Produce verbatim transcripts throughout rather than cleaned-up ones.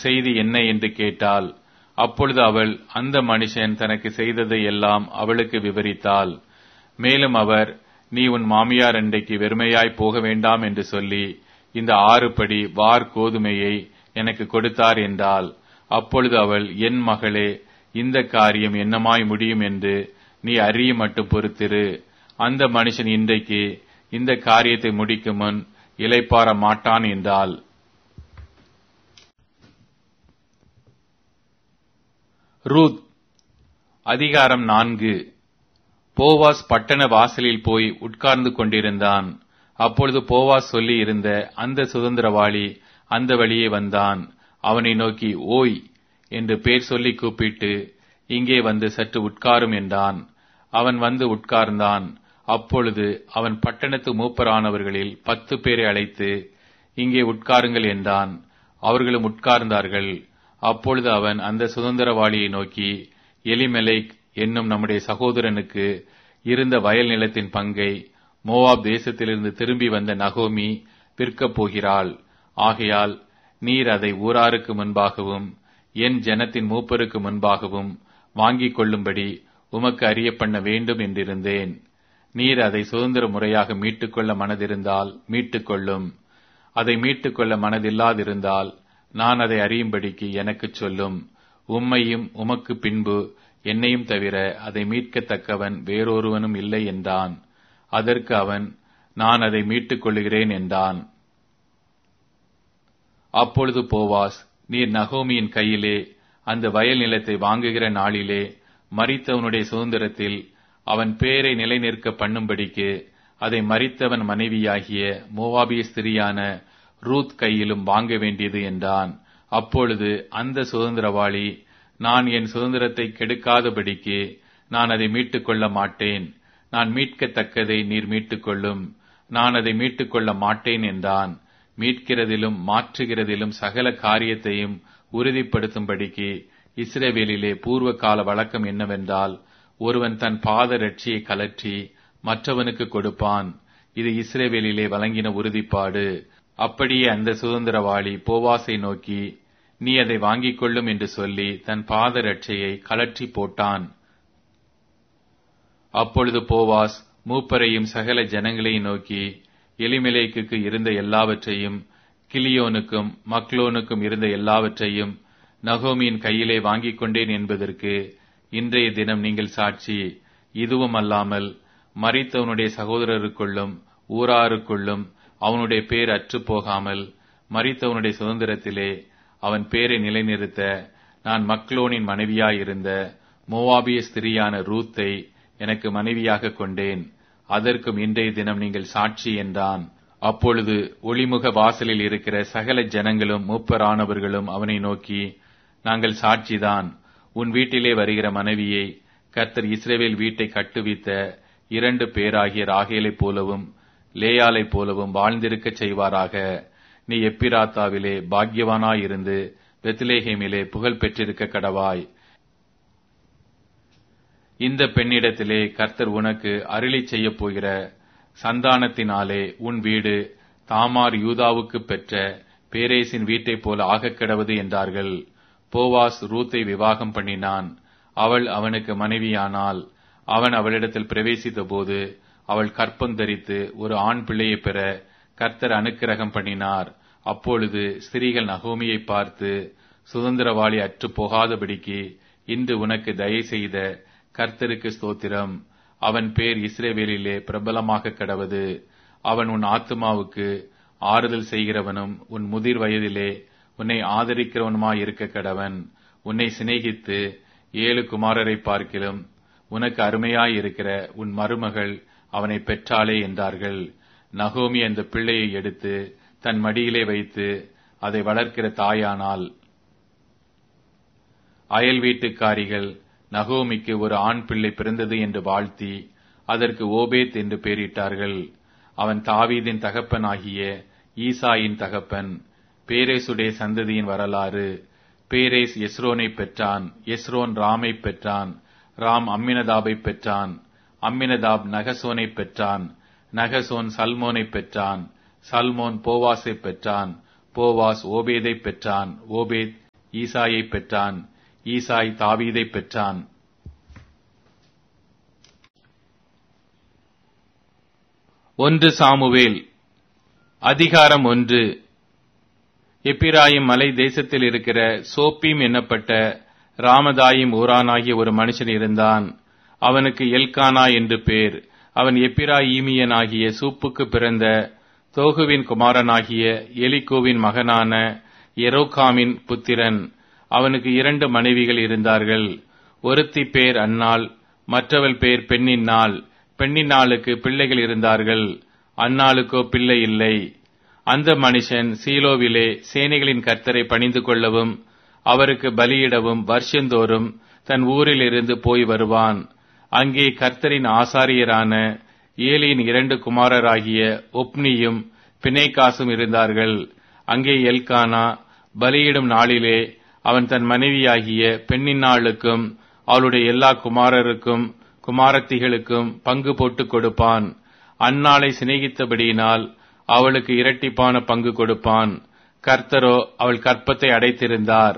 செய்தி என்ன என்று கேட்டாள். அப்பொழுது அவள் அந்த மனுஷன் தனக்கு செய்ததை எல்லாம் அவளுக்கு விவரித்தாள். மேலும் அவர், நீ உன் மாமியார் அண்டைக்கு வெறுமையாய் போக வேண்டாம் என்று சொல்லி இந்த ஆறு படி வார் கோதுமையை எனக்கு கொடுத்தார் என்றாள். அப்பொழுது அவள், என் மகளே, இந்த காரியம் என்னமாய் முடியும் என்று நீ அறிய மட்டும் பொறுத்திரு. அந்த மனுஷன் இன்றைக்கு இந்த காரியத்தை முடிக்கும் முன் இளைப்பாற மாட்டான் என்றாள். ரூத் அதிகாரம் நான்கு. போவாஸ் பட்டண வாசலில் போய் உட்கார்ந்து கொண்டிருந்தான். அப்பொழுது போவாஸ் சொல்லி இருந்த அந்த சுதந்திரவாளி அந்த வழியே வந்தான். அவனை நோக்கி, ஓய் என்று பேர் சொல்லி கூப்பிட்டு, இங்கே வந்து சற்று உட்காரும் என்றான். அவன் வந்து உட்கார்ந்தான். அப்பொழுது அவன் பட்டணத்து மூப்பரானவர்களில் பத்து பேரை அழைத்து, இங்கே உட்காருங்கள் என்றான். அவர்களும் உட்கார்ந்தார்கள். அப்பொழுது அவன் அந்த சுதந்திரவாளியை நோக்கி, எலிமெலேக் என்னும் நம்முடைய சகோதரனுக்கு இருந்த வயல் நிலத்தின் பங்கை மோவாப் தேசத்திலிருந்து திரும்பி வந்த நகோமி விற்கப் போகிறாள். ஆகையால் நீர் அதை ஊராருக்கு முன்பாகவும் என் ஜனத்தின் மூப்பருக்கு முன்பாகவும் வாங்கிக் கொள்ளும்படி உமக்கு அறிய பண்ண வேண்டும் என்றிருந்தேன். நீர் அதை சுதந்திர முறையாக மீட்டுக்கொள்ள மனதிருந்தால் மீட்டுக்கொள்ளும். அதை மீட்டுக்கொள்ள மனதில்லாதிருந்தால் நான் அதை அறியும்படிக்கு எனக்குச் சொல்லும். உம்மையும் உமக்கு பின்பு என்னையும் தவிர அதை மீட்கத்தக்கவன் வேறொருவனும் இல்லை என்றான். அதற்கு அவன், நான் அதை மீட்டுக் கொள்ளுகிறேன் என்றான். அப்பொழுது போவாஸ், நீர் நகோமியின் கையிலே அந்த வயல் நிலத்தை வாங்குகிற நாளிலே மரித்தவனுடைய சுதந்திரத்தில் அவன் பேரை நிலைநிற்க பண்ணும்படிக்கு அதை மரித்தவன் மனைவியாகிய மோவாபிய ஸ்திரியான ரூத் கையிலும் வாங்க வேண்டியது என்றான். அப்பொழுது அந்த சுதந்திரவாளி, நான் என் சுதந்திரத்தை கெடுக்காதபடிக்கு நான் அதை மீட்டுக் கொள்ள மாட்டேன். நான் மீட்கத்தக்கதை நீர் மீட்டுக்கொள்ளும். நான் அதை மீட்டுக்கொள்ள மாட்டேன் என்றான். மீட்கிறதிலும் மாற்றுகிறதிலும் சகல காரியத்தையும் உறுதிப்படுத்தும்படிக்கு இஸ்ரவேலிலே பூர்வ கால வழக்கம் என்னவென்றால், ஒருவன் தன் பாத ரட்சியை கலற்றி மற்றவனுக்கு கொடுப்பான். இது இஸ்ரவேலிலே வழங்கின உறுதிப்பாடு. அப்படியே அந்த சுதந்திரவாளி போவாசை நோக்கி, நீ அதை வாங்கிக் கொள்ளும் என்று சொல்லி தன் பாத ரட்சையை கலற்றி போட்டான். அப்பொழுது போவாஸ் மூப்பரையும் சகல ஜனங்களையும் நோக்கி, எலிமெலேக்குக்கு இருந்த எல்லாவற்றையும், கிலியோனுக்கும் மக்லோனுக்கும் இருந்த எல்லாவற்றையும் நகோமியின் கையிலே வாங்கிக் கொண்டேன் என்பதற்கு இன்றைய தினம் நீங்கள் சாட்சி. இதுவும் அல்லாமல் மரித்தவனுடைய சகோதரருக்குள்ளும் ஊராருக்குள்ளும் அவனுடைய பேர் அற்று போகாமல் மரித்தவனுடைய சுதந்திரத்திலே அவன் பேரை நிலைநிறுத்த நான் மக்லோனின் மனைவியாயிருந்த மோவாபிய ஸ்திரியான ரூத்தை எனக்கு மனைவியாக கொண்டேன். அதற்கும் இன்றைய தினம் நீங்கள் சாட்சி என்றான். அப்பொழுது ஒளிமுக வாசலில் இருக்கிற சகல ஜனங்களும் மூப்பரானவர்களும் அவனை நோக்கி, நாங்கள் சாட்சிதான். உன் வீட்டிலே வருகிற மனைவியை கர்த்தர் இஸ்ரவேல் வீட்டை கட்டுவித்த இரண்டு பேராகிய ராகேலைப் போலவும் லேயாலைப் போலவும் வாழ்ந்திருக்கச் செய்வாராக. நீ எப்பிராத்தாவிலே பாக்யவானாயிருந்து பெத்லேஹேமிலே புகழ் பெற்றிருக்க கடவாய். இந்த பெண்ணிடத்திலே கர்த்தர் உனக்கு அருளி செய்ய போகிற சந்தானத்தினாலே உன் வீடு தாமார் யூதாவுக்கு பெற்ற பேரேசின் வீட்டைப் போல ஆகக் கிடவது என்றார்கள். போவாஸ் ரூத்தை விவாகம் பண்ணினான். அவள் அவனுக்கு மனைவியானாள். அவன் அவளிடத்தில் பிரவேசித்த போது அவள் கற்பம் தரித்து ஒரு ஆண் பிள்ளையை பெற கர்த்தர் அனுக்கிரகம் பண்ணினார். அப்பொழுது ஸ்திரீகள் நகோமியை பார்த்து, சுதந்திரவாளி அற்று போகாதபடிக்கு இன்று உனக்கு தயை செய்த கர்த்தருக்கு ஸ்தோத்திரம். அவன் பேர் இஸ்ரவேலிலே பிரபலமாக கடவது. அவன் உன் ஆத்துமாவுக்கு ஆறுதல் செய்கிறவனும் உன் முதிர் வயதிலே உன்னை ஆதரிக்கிறவனுமாயிருக்க கடவன். உன்னை சிநேகித்து ஏழு குமாரரை பார்க்கிலும் உனக்கு அருமையாயிருக்கிற உன் மருமகள் அவனை பெற்றாளே என்றார்கள். நகோமி அந்த பிள்ளையை எடுத்து தன் மடியிலே வைத்து அதை வளர்க்கிற தாயானாள். அயல் வீட்டுக்காரிகள் நகோமிக்கு ஒரு ஆண் பிள்ளை பிறந்தது என்று வாழ்த்தி அதற்கு ஓபேத் என்று பெயரிட்டார்கள். அவன் தாவீதின் தகப்பனாகிய ஈசாயின் தகப்பன். பேரேசுடைய சந்ததியின் வரலாறு. பேரேஸ் எஸ்ரோனை பெற்றான். எஸ்ரோன் ராமை பெற்றான். ராம் அம்மினதாபை பெற்றான். அம்மினதாப் நகசோனை பெற்றான். நகசோன் சல்மோனை பெற்றான். சல்மோன் போவாசை பெற்றான். போவாஸ் ஓபேதை பெற்றான். ஓபேத் ஈசாயை பெற்றான். ஈசாய் தாவீதை பெற்றான். ஒன்று சாமுவேல் அதிகாரம் ஒன்று. எப்பிராயிம் மலை தேசத்தில் இருக்கிற சோப்பீம் என்னப்பட்ட ராமதாயிம் ஊரானாகிய ஒரு மனுஷன் இருந்தான். அவனுக்கு எல்கானா என்று பேர். அவன் எப்பிராயீமியனாகிய சூப்புக்கு பிறந்த தோகுவின் குமாரனாகிய எலிகோவின் மகனான எரோகாமின் புத்திரன். அவனுக்கு இரண்டு மனைவிகள் இருந்தார்கள். ஒருத்தி பேர் அன்னாள், மற்றவள் பேர் பெண்ணின்னாள். பெண்ணின்னாளுக்கு பிள்ளைகள் இருந்தார்கள், அன்னாளுக்கோ பிள்ளை இல்லை. அந்த மனுஷன் சீலோவிலே சேனைகளின் கர்த்தரை பணிந்து கொள்ளவும் அவருக்கு பலியிடவும் வருஷந்தோறும் தன் ஊரில் இருந்து போய் வருவான். அங்கே கர்த்தரின் ஆசாரியரான ஏலியின் இரண்டு குமாரராகிய ஒப்னியும் பினேகாசும் இருந்தார்கள். அங்கே எல்கானா பலியிடும் நாளிலே அவன் தன் மனைவியாகிய பெண்ணின்னாளுக்கும் அவளுடைய எல்லா குமாரருக்கும் குமாரத்திகளுக்கும் பங்கு போட்டுக் கொடுப்பான். அன்னாளை சிநேகித்தபடியினால் அவளுக்கு இரட்டிப்பான பங்கு கொடுப்பான். கர்த்தரோ அவள் கற்பத்தை அடைத்திருந்தார்.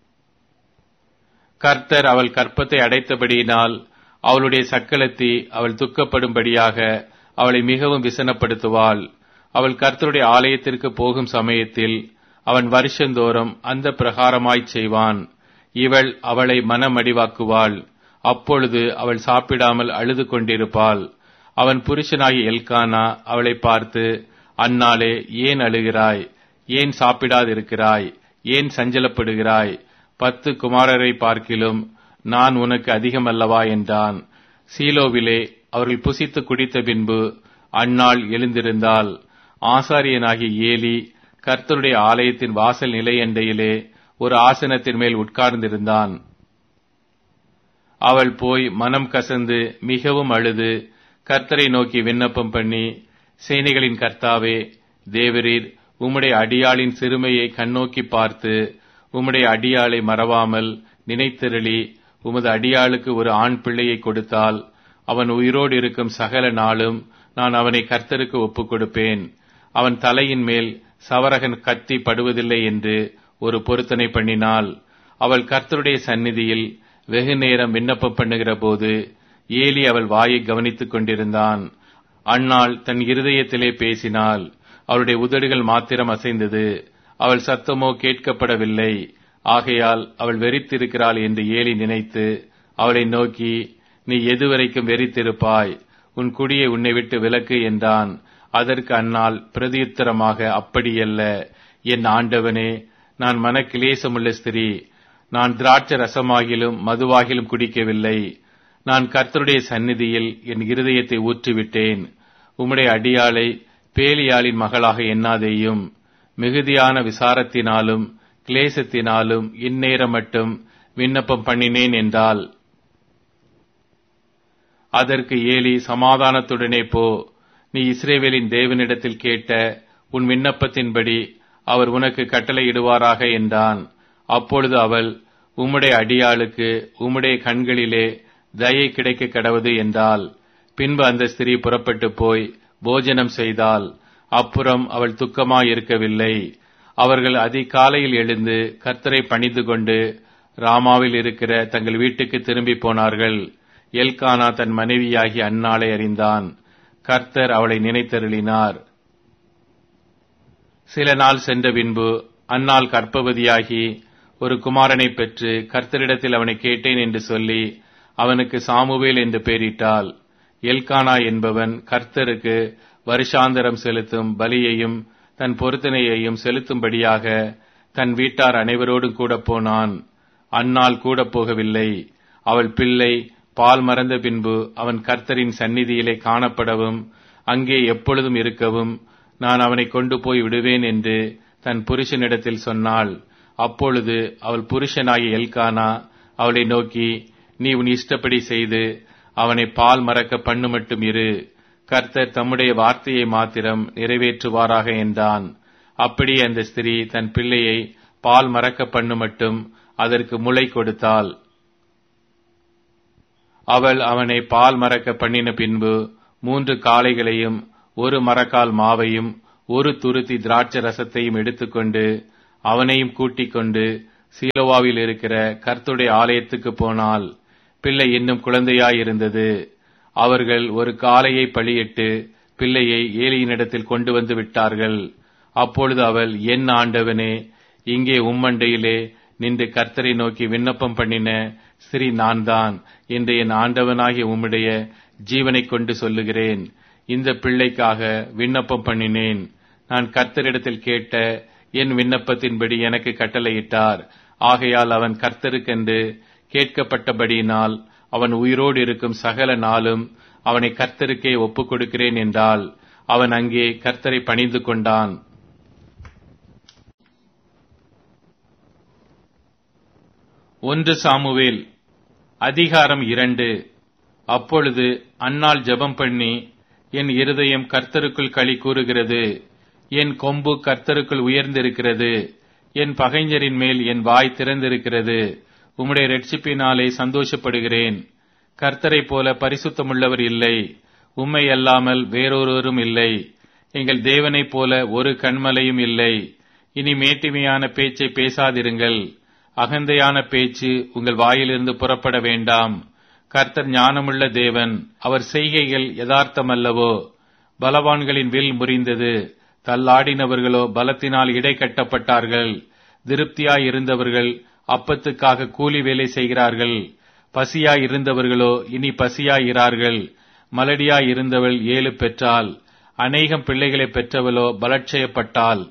கர்த்தர் அவள் கற்பத்தை அடைத்தபடியினால் அவளுடைய சக்களத்தி அவள் துக்கப்படும்படியாக அவளை மிகவும் விசனப்படுத்துவாள். அவள் கர்த்தருடைய ஆலயத்திற்கு போகும் சமயத்தில் அவன் வருஷந்தோறும் அந்த பிரகாரமாய்ச் செய்வான். இவள் அவளை மனமடிவாக்குவாள். அப்பொழுது அவள் சாப்பிடாமல் அழுது கொண்டிருப்பாள். அவன் புருஷனாகிய எல்கானா அவளை பார்த்து, அன்னாளே, ஏன் அழுகிறாய்? ஏன் சாப்பிடாதிருக்கிறாய்? ஏன் சஞ்சலப்படுகிறாய்? பத்து குமாரரை பார்க்கிலும் நான் உனக்கு அதிகமல்லவா என்றான். சீலோவிலே அவர்கள் புசித்து குடித்த பின்பு அன்னாள் எழுந்திருந்தாள். ஆசாரியனாகிய ஏலி கர்த்தருடைய ஆலயத்தின் வாசல் நிலையண்டையிலே ஒரு ஆசனத்தின் மேல் உட்கார்ந்திருந்தான். அவள் போய் மனம் கசந்து மிகவும் அழுது கர்த்தரை நோக்கி விண்ணப்பம் பண்ணி, சேனைகளின் கர்த்தாவே, தேவரீர் உம்முடைய அடியாளின் சிறுமையை கண்ணோக்கி பார்த்து உம்முடைய அடியாளை மறவாமல் நினைத்திரளி உமது அடியாளுக்கு ஒரு ஆண் பிள்ளையை கொடுத்தால் அவன் உயிரோடு இருக்கும் சகல நாளும் நான் அவனை கர்த்தருக்கு ஒப்புக் கொடுப்பேன். அவன் தலையின் மேல் சவரகன் கத்தி படுவதில்லை என்று ஒரு பொருத்தனை பண்ணினாள். அவள் கர்த்தருடைய சந்நிதியில் வெகு நேரம் விண்ணப்பம் பண்ணுகிற போது ஏலி அவள் வாயை கவனித்துக் கொண்டிருந்தான். அன்னாள் தன் இருதயத்திலே பேசினாள். அவளுடைய உதடுகள் மாத்திரம் அசைந்தது. அவள் சத்தமோ கேட்கப்படவில்லை. ஆகையால் அவள் வெறித்திருக்கிறாள் என்று ஏலி நினைத்து அவளை நோக்கி, நீ எதுவரைக்கும் வெறித்திருப்பாய்? உன் குடியை உன்னை விட்டு விலக்கு என்றான். அதற்கு அன்னாள் பிரதியுத்தரமாக, அப்படியல்ல என் ஆண்டவனே, நான் மனக்கிலேசமுள்ள ஸ்திரீ. நான் திராட்சை ரசமாகிலும் மதுவாகிலும் குடிக்கவில்லை. நான் கர்த்தருடைய சந்நிதியில் என் இருதயத்தை ஊற்றிவிட்டேன். உம்முடைய அடியாளை பேலியாளின் மகளாக எண்ணாதேயும். மிகுதியான விசாரத்தினாலும் கிளேசத்தினாலும் இந்நேரம் மட்டும் விண்ணப்பம் பண்ணினேன் என்றாள். அதற்கு ஏலி, சமாதானத்துடனே போ. நீ இஸ்ரவேலின் தேவனிடத்தில் கேட்ட உன் விண்ணப்பத்தின்படி அவர் உனக்கு கட்டளையிடுவாராக என்றான். அப்பொழுது அவள், உம்முடைய அடியாளுக்கு உம்முடைய கண்களிலே தயை கிடைக்க கடவது என்றாள். பின்பு அந்த ஸ்திரீ புறப்பட்டு போய் போஜனம் செய்தாள். அப்புறம் அவள் துக்கமாயிருக்கவில்லை. அவர்கள் அதிகாலையில் எழுந்து கர்த்தரை பணிந்து கொண்டு ராமாவில் இருக்கிற தங்கள் வீட்டுக்கு திரும்பி போனார்கள். எல்கானா தன் மனைவியாகி அன்னாளை அறிந்தான். கர்த்தர் அவளை நினைத்தருளினார். சில நாள் சென்ற பின்பு அன்னாள் கர்ப்பவதியாகி ஒரு குமாரனை பெற்று கர்த்தரிடத்தில் அவனை கேட்டேன் என்று சொல்லி அவனுக்கு சாமுவேல் என்று பெயரிட்டாள். எல்கானா என்பவன் கர்த்தருக்கு வருஷாந்தரம் செலுத்தும் பலியையும் தன் பொருத்தனையையும் செலுத்தும்படியாக தன் வீட்டார் அனைவரோடும் கூட போனான். அன்னாள் கூட போகவில்லை. அவள் பிள்ளை பால் மறந்த பின்பு அவன் கர்த்தரின் சந்நிதியிலே காணப்படவும் அங்கே எப்பொழுதும் இருக்கவும் நான் அவனை கொண்டு போய் விடுவேன் என்று தன் புருஷனிடத்தில் சொன்னாள். அப்பொழுது அவள் புருஷனாகிய எல்கானா அவளை நோக்கி, நீ உன் இஷ்டப்படி செய்து அவனை பால் மறக்க பண்ணு மட்டும் இரு. கர்த்தர் தம்முடைய வார்த்தையை மாத்திரம் நிறைவேற்றுவாராக என்றான். அப்படி அந்த ஸ்திரீ தன் பிள்ளையை பால் மறக்க பண்ணு மட்டும் அதற்கு முளை கொடுத்தாள். அவள் அவனை பால் மறக்க பண்ணின பின்பு மூன்று காளைகளையும் ஒரு மரக்கால் மாவையும் ஒரு துருத்தி திராட்சை ரசத்தையும் எடுத்துக்கொண்டு அவனையும் கூட்டிக் கொண்டு சீலோவாவில் இருக்கிற கர்த்தருடைய ஆலயத்துக்கு போனாள். பிள்ளை இன்னும் குழந்தையாயிருந்தது. அவர்கள் ஒரு காளையை பலியிட்டு பிள்ளையை ஏலியினிடத்தில் கொண்டு வந்து விட்டார்கள். அப்பொழுது அவள், என் ஆண்டவனே, இங்கே உம்மண்டையிலே நின்று கர்த்தரை நோக்கி விண்ணப்பம் பண்ணின ஸ்திரீ நான் தான் என்று என் ஆண்டவனாகிய உம்முடைய ஜீவனை கொண்டு சொல்லுகிறேன். இந்த பிள்ளைக்காக விண்ணப்பம் பண்ணினேன். நான் கர்த்தரிடத்தில் கேட்ட என் விண்ணப்பத்தின்படி எனக்கு கட்டளையிட்டார். ஆகையால் அவன் கர்த்தருக்கென்று கேட்கப்பட்டபடியினால் அவன் உயிரோடு இருக்கும் சகல நாளும் அவனை கர்த்தருக்கே ஒப்புக் கொடுக்கிறேன் என்றால் அவன் அங்கே கர்த்தரை பணிந்து கொண்டான். ஒன்று சாமுவேல் அதிகாரம் இரண்டு. அப்பொழுது அன்னாள் ஜெபம் பண்ணி, என் இருதயம் கர்த்தருக்குள் களி கூறுகிறது, என் கொம்பு கர்த்தருக்குள் உயர்ந்திருக்கிறது, என் பகைஞரின் மேல் என் வாய் திறந்திருக்கிறது. உம்முடைய இரட்சிப்பினாலே சந்தோஷப்படுகிறேன். கர்த்தரைப் போல பரிசுத்தமுள்ளவர் இல்லை, உம்மை அல்லாமல் வேறொருவரும் இல்லை. எங்கள் தேவனைப் போல ஒரு கன்மலையும் இல்லை. இனி மேட்டிமையான பேச்சை பேசாதிருங்கள். அகந்தையான பேச்சு உங்கள் வாயிலிருந்து புறப்பட வேண்டாம். கர்த்தர் ஞானமுள்ள தேவன், அவர் செய்கைகள் யதார்த்தமல்லவோ? பலவான்களின் வில் முறிந்தது, தள்ளாடினவர்களோ பலத்தினால் இடை கட்டப்பட்டார்கள். திருப்தியாய் இருந்தவர்கள் அப்பத்துக்காக கூலி வேலை செய்கிறார்கள். பசியாய் இருந்தவர்களோ இனி பசியாயிரார்கள். மலடியாய் இருந்தவள் ஏழு பெற்றாள், அநேகம் பிள்ளைகளை பெற்றவளோ பலட்சயப்பட்டாள்.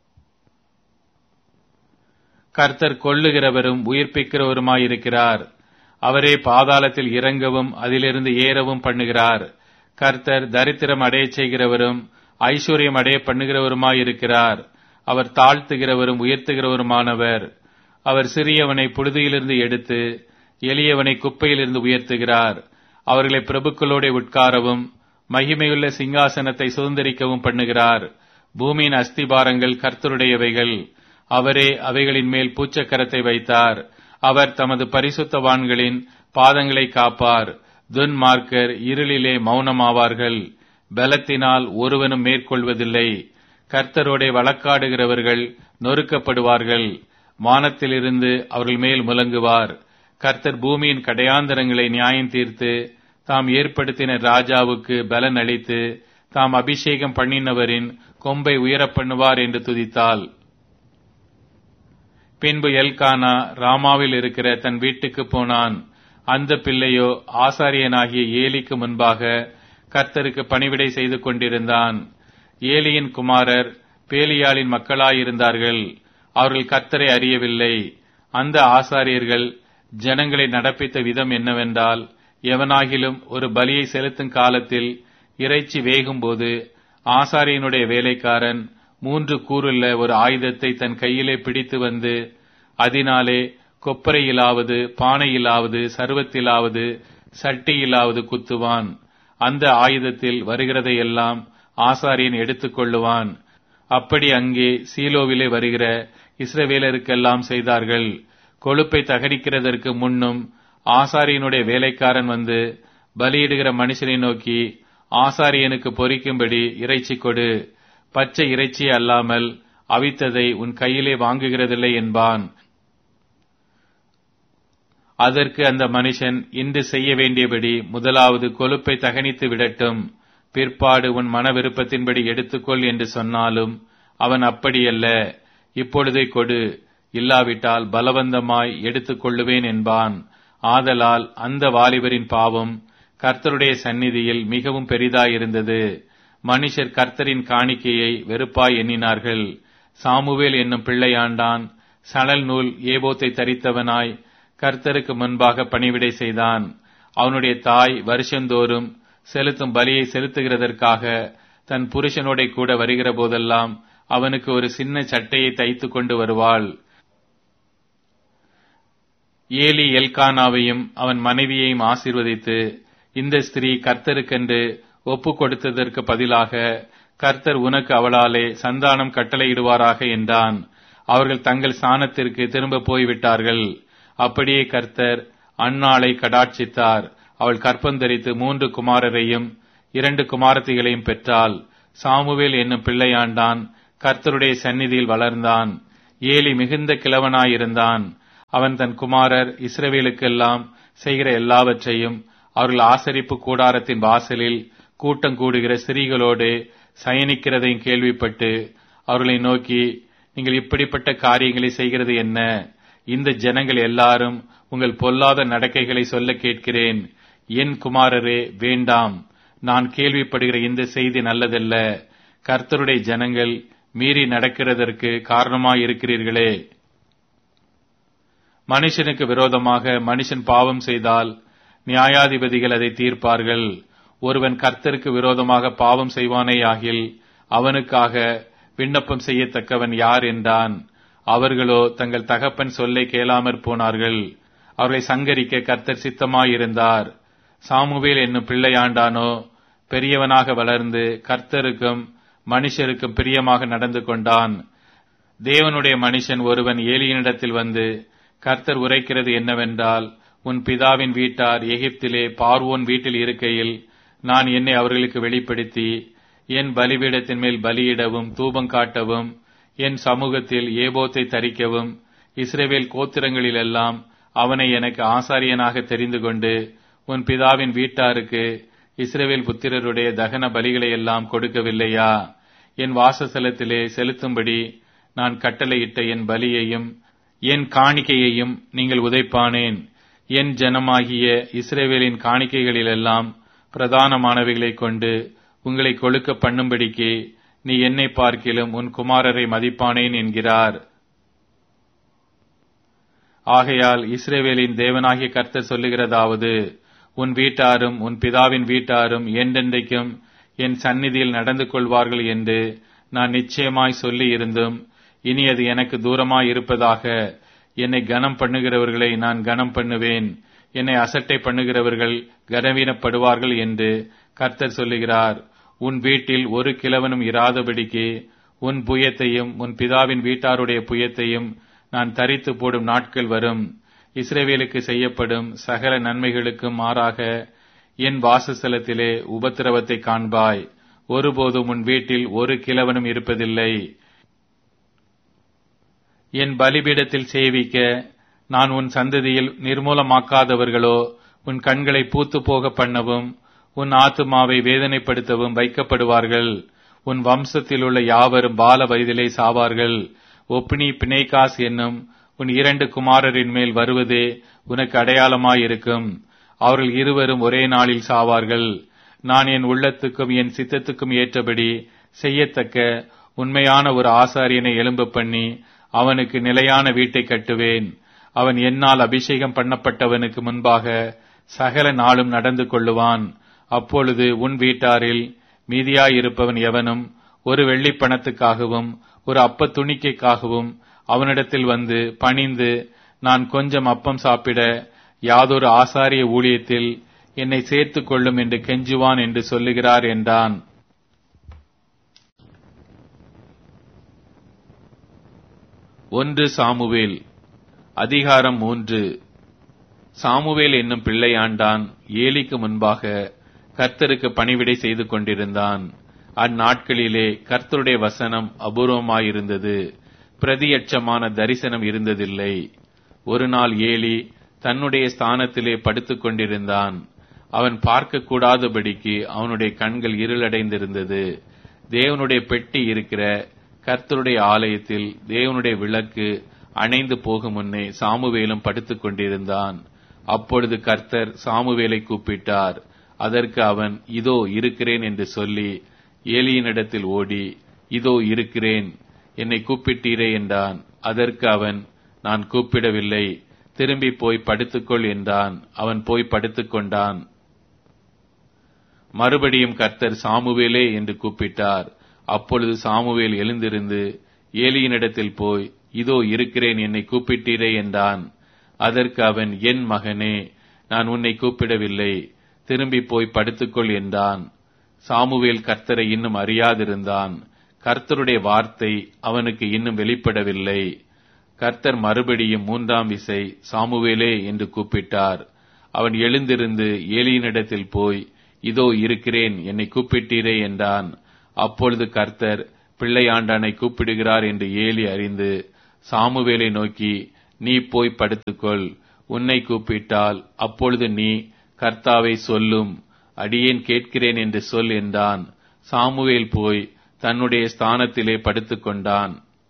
கர்த்தர் கொல்லுகிறவரும் உயிர்ப்பிக்கிறவருமாயிருக்கிறார். அவரே பாதாளத்தில் இறங்கவும் அதிலிருந்து ஏறவும் பண்ணுகிறார். கர்த்தர் தரித்திரம் அடையச் செய்கிறவரும் ஐஸ்வர்யம் அடைய பண்ணுகிறவருமாயிருக்கிறார். அவர் தாழ்த்துகிறவரும் உயர்த்துகிறவருமானவர். அவர் சிறியவனை புழுதியிலிருந்து எடுத்து எளியவனை குப்பையிலிருந்து உயர்த்துகிறார். அவர்களை பிரபுக்களோட உட்காரவும் மகிமையுள்ள சிங்காசனத்தை சுதந்திரிக்கவும் பண்ணுகிறார். பூமியின் அஸ்திபாரங்கள் கர்த்தருடையவைகள், அவரே அவைகளின் மேல் பூச்சக்கரத்தை வைத்தார். அவர் தமது பரிசுத்தவான்களின் பாதங்களை காப்பார். துன்மார்க்கர் இருளிலே மௌனமாவார்கள். பலத்தினால் ஒருவனும் மேற்கொள்வதில்லை. கர்த்தரோடே வழக்காடுகிறவர்கள் நொறுக்கப்படுவார்கள். வானத்திலிருந்து அவர்கள் மேல் முழங்குவார். கர்த்தர் பூமியின் கடையாந்தரங்களை நியாயம் தீர்த்து தாம் ஏற்படுத்தின ராஜாவுக்கு பலன் அளித்து தாம் அபிஷேகம் பண்ணினவரின் கொம்பை உயரப் பண்ணுவார் என்று துதித்தாள். பின்பு எல்கானா ராமாவில் இருக்கிற தன் வீட்டுக்கு போனான். அந்த பிள்ளையோ ஆசாரியனாகிய ஏலிக்கு முன்பாக கர்த்தருக்கு பணிவிடை செய்து கொண்டிருந்தான். ஏலியின் குமாரர் பேலியாளின் மக்களாயிருந்தார்கள். அவர்கள் கர்த்தரை அறியவில்லை. அந்த ஆசாரியர்கள் ஜனங்களை நடப்பித்த விதம் என்னவென்றால், எவனாகிலும் ஒரு பலியை செலுத்தும் காலத்தில் இறைச்சி வேகும்போது ஆசாரியனுடைய வேலைக்காரன் மூன்று கூறுள்ள ஒரு ஆயுதத்தை தன் கையிலே பிடித்து வந்து அதனாலே கொப்பரையிலாவது பானையிலாவது சர்வத்திலாவது சட்டியிலாவது குத்துவான். அந்த ஆயுதத்தில் வருகிறதையெல்லாம் ஆசாரியன் எடுத்துக் கொள்ளுவான். அப்படி அங்கே சீலோவிலே வருகிற இஸ்ரவேலருக்கெல்லாம் செய்தார்கள். கொழுப்பை தகனிக்கிறதற்கு முன்னும் ஆசாரியனுடைய வேலைக்காரன் வந்து பலியிடுகிற மனுஷனை நோக்கி, ஆசாரியனுக்கு பொரிக்கும்படி இறைச்சி கொடு, பச்சை இறைச்சி அல்லாமல் அவித்ததை உன் கையிலே வாங்குகிறதில்லை என்பான். அதற்கு அந்த மனுஷன், இன்று செய்ய வேண்டியபடி முதலாவது கொழுப்பை தகனித்து விடட்டும், பிற்பாடு உன் மன விருப்பத்தின்படி எடுத்துக்கொள் என்று சொன்னாலும் அவன் அப்படியல்ல, இப்பொழுதே கொடு, இல்லாவிட்டால் பலவந்தமாய் எடுத்துக் கொள்ளுவேன் என்பான். ஆதலால் அந்த வாலிபரின் பாவம் கர்த்தருடைய சந்நிதியில் மிகவும் பெரிதாயிருந்தது. மனுஷர் கர்த்தரின் காணிக்கையை வெறுப்பாய் எண்ணினார்கள். சாமுவேல் என்னும் பிள்ளையாண்டான் சணல் நூல் ஏபோத்தை தரித்தவனாய் கர்த்தருக்கு முன்பாக பணிவிடை செய்தான். அவனுடைய தாய் வருஷந்தோறும் செலுத்தும் பலியை செலுத்துகிறதற்காக தன் புருஷனோட கூட வருகிற போதெல்லாம் அவனுக்கு ஒரு சின்ன சட்டையை தைத்து கொண்டு வருவாள். ஏலி எல்கானாவையும் அவன் மனைவியையும் ஆசீர்வதித்து, இந்த ஸ்திரீ கர்த்தருக்கென்று ஒப்பு கொடுத்ததற்கு பதிலாக கர்த்தர் உனக்கு அவளாலே சந்தானம் கட்டளையிடுவாராக என்றான். அவர்கள் தங்கள் ஸ்தானத்திற்கு திரும்ப போய்விட்டார்கள். அப்படியே கர்த்தர் அன்னாளை கடாட்சித்தார். அவள் கற்பந்தரித்து மூன்று குமாரரையும் இரண்டு குமாரத்திகளையும் பெற்றாள். சாமுவேல் என்னும் பிள்ளையாண்டான் கர்த்தருடைய சந்நிதியில் வளர்ந்தான். ஏலி மிகுந்த கிழவனாயிருந்தான். அவன் தன் குமாரர் இஸ்ரவேலுக்கெல்லாம் செய்கிற எல்லாவற்றையும் அவர்கள் ஆசரிப்பு கூடாரத்தின் வாசலில் கூட்டம் கூடுகிற ஸ்திரீகளோடு சயனிக்கிறதையும் கேள்விப்பட்டு அவர்களை நோக்கி, நீங்கள் இப்படிப்பட்ட காரியங்களை செய்கிறது என்ன? இந்த ஜனங்கள் எல்லாரும் உங்கள் பொல்லாத நடக்கைகளை சொல்ல கேட்கிறேன். என் குமாரரே, வேண்டாம். நான் கேள்விப்படுகிற இந்த செய்தி நல்லதல்ல. கர்த்தருடைய ஜனங்கள் மீறி நடக்கிறதற்கு காரணமாய் இருக்கிறீர்களே. மனுஷனுக்கு விரோதமாக மனுஷன் பாவம் செய்தால் நியாயாதிபதிகள் அதை தீர்ப்பார்கள். ஒருவன் கர்த்தருக்கு விரோதமாக பாவம் செய்வானேயாகில் அவனுக்காக விண்ணப்பம் செய்யத்தக்கவன் யார் என்றான். அவர்களோ தங்கள் தகப்பன் சொல்லை கேளாமற் போனார்கள். அவர்களை சங்கரிக்க கர்த்தர் சித்தமாயிருந்தார். சாமுவேல் என்னும் பிள்ளையாண்டானோ பெரியவனாக வளர்ந்து கர்த்தருக்கும் மனுஷருக்கும் பிரியமாக நடந்து கொண்டான். தேவனுடைய மனுஷன் ஒருவன் ஏலியினிடத்தில் வந்து, கர்த்தர் உரைக்கிறது என்னவென்றால், உன் பிதாவின் வீட்டார் எகிப்திலே பார்வோன் வீட்டில் இருக்கையில் நான் என்னை அவர்களுக்கு வெளிப்படுத்தி என் பலிபீடத்தின் மேல் பலியிடவும் தூபம் காட்டவும் என் சமூகத்தில் ஏபோத்தை தரிக்கவும் இஸ்ரவேல் கோத்திரங்களிலெல்லாம் அவனை எனக்கு ஆசாரியனாக தெரிந்து கொண்டு உன் பிதாவின் வீட்டாருக்கு இஸ்ரவேல் புத்திரருடைய தகன பலிகளை எல்லாம் கொடுக்கவில்லையா? என் வாசஸ்தலத்திலே செலுத்தும்படி நான் கட்டளையிட்ட என் பலியையும் என் காணிக்கையையும் நீங்கள் உதைப்பானேன். என் ஜனமாகிய இஸ்ரவேலின் காணிக்கைகளிலெல்லாம் பிரதானமானவைகளை கொண்டு உங்களை கொழுக்க பண்ணும்படிக்கு நீ என்னை பார்க்கிலும் உன் குமாரரை மதிப்பானேன் என்கிறார். ஆகையால் இஸ்ரவேலின் தேவனாகிய கர்த்தர் சொல்லுகிறதாவது, உன் வீட்டாரும் உன் பிதாவின் வீட்டாரும் என்றென்றைக்கும் என் சந்நிதியில் நடந்து கொள்வார்கள் என்று நான் நிச்சயமாய் சொல்லி இருந்தும் இனி அது எனக்கு தூரமாய் இருப்பதாக. என்னை கனம் பண்ணுகிறவர்களை நான் கனம் பண்ணுவேன், என்னை அசட்டை பண்ணுகிறவர்கள் கனவீனப்படுவார்கள் என்று கர்த்தர் சொல்லுகிறார். உன் வீட்டில் ஒரு கிழவனும் இராதபடிக்கு உன் புயத்தையும் உன் பிதாவின் வீட்டாருடைய புயத்தையும் நான் தரித்து போடும் நாட்கள் வரும். இஸ்ரவேலுக்கு செய்யப்படும் சகல நன்மைகளுக்கும் மாறாக என் வாசஸ்தலத்திலே உபத்திரவத்தை காண்பாய். ஒருபோதும் உன் வீட்டில் ஒரு கிழவனும் இருப்பதில்லை. என் பலிபீடத்தில் சேவிக்க நான் உன் சந்ததியில் நிர்மூலமாக்காதவர்களோ உன் கண்களை பூத்து போக பண்ணவும் உன் ஆத்துமாவை வேதனைப்படுத்தவும் வைக்கப்படுவார்கள். உன் வம்சத்தில் உள்ள யாவரும் பால வயதிலே சாவார்கள். ஒப்னி பிணைகாஸ் என்னும் உன் இரண்டு குமாரரின் மேல் வருவதே உனக்கு அடையாளமாயிருக்கும். அவர்கள் இருவரும் ஒரே நாளில் சாவார்கள். நான் என் உள்ளத்துக்கும் என் சித்தத்துக்கும் ஏற்றபடி செய்யத்தக்க உண்மையான ஒரு ஆசாரியனை எழும்ப பண்ணி அவனுக்கு நிலையான வீட்டை கட்டுவேன். அவன் என்னால் அபிஷேகம் பண்ணப்பட்டவனுக்கு முன்பாக சகல நாளும் நடந்து கொள்ளுவான். அப்பொழுது உன் வீட்டாரில் மீதியாயிருப்பவன் எவனும் ஒரு வெள்ளிப் பணத்துக்காகவும் ஒரு அப்ப துணிக்கைக்காகவும் அவனிடத்தில் வந்து பணிந்து, நான் கொஞ்சம் அப்பம் சாப்பிட யாதொரு ஆசாரிய ஊழியத்தில் என்னை சேர்த்துக் கொள்ளும் என்று கெஞ்சுவான் என்று சொல்லுகிறார் என்றான். ஒன்று சாமுவேல் அதிகாரம் மூன்று. சாமுவேல் என்னும் பிள்ளையாண்டான் ஏலிக்கு முன்பாக கர்த்தருக்கு பணிவிடை செய்து கொண்டிருந்தான். அந்நாட்களிலே கர்த்தருடைய வசனம் அபூர்வமாயிருந்தது, பிரதியட்சமான தரிசனம் இருந்ததில்லை. ஒரு நாள் ஏலி தன்னுடைய ஸ்தானத்திலே படுத்துக் கொண்டிருந்தான். அவன் பார்க்க கூடாதபடிக்கு அவனுடைய கண்கள் இருளடைந்திருந்தது. தேவனுடைய பெட்டி இருக்கிற கர்த்தருடைய ஆலயத்தில் தேவனுடைய விளக்கு அணைந்து போகும் முன்னே சாமுவேலும் படுத்துக் கொண்டிருந்தான். அப்பொழுது கர்த்தர் சாமுவேலை கூப்பிட்டார். அதற்கு அவன், இதோ இருக்கிறேன் என்று சொல்லி ஏலியினிடத்தில் ஓடி, இதோ இருக்கிறேன், என்னை கூப்பிட்டீரே என்றான். அதற்கு அவன், நான் கூப்பிடவில்லை, திரும்பி போய் படுத்துக்கொள் என்றான். அவன் போய் படுத்துக் கொண்டான். மறுபடியும் கர்த்தர் சாமுவேலே என்று கூப்பிட்டார். அப்பொழுது சாமுவேல் எழுந்திருந்து ஏலியினிடத்தில் போய், இதோ இருக்கிறேன், என்னை கூப்பிட்டீரே என்றான். அதற்கு அவன், என் மகனே, நான் உன்னை கூப்பிடவில்லை, திரும்பி போய் படுத்துக்கொள் என்றான். சாமுவேல் கர்த்தரை இன்னும் அறியாதிருந்தான். கர்த்தருடைய வார்த்தை அவனுக்கு இன்னும் வெளிப்படவில்லை. கர்த்தர் மறுபடியும் மூன்றாம் விசை சாமுவேலே என்று கூப்பிட்டார். அவன் எழுந்திருந்து ஏலியினிடத்தில் போய், இதோ இருக்கிறேன், என்னை கூப்பிட்டீரே என்றான். அப்பொழுது கர்த்தர் பிள்ளையாண்டானை கூப்பிடுகிறார் என்று ஏலி அறிந்து சாமுவேலை நோக்கி, நீ போய் படுத்துக்கொள், உன்னை கூப்பிட்டால் அப்பொழுது நீ கர்த்தாவை சொல்லும், அடியேன் கேட்கிறேன் என்று சொல் என்றான். சாமுவேல் போய் தன்னுடைய ஸ்தானத்திலே படுத்துக் கொண்டான்.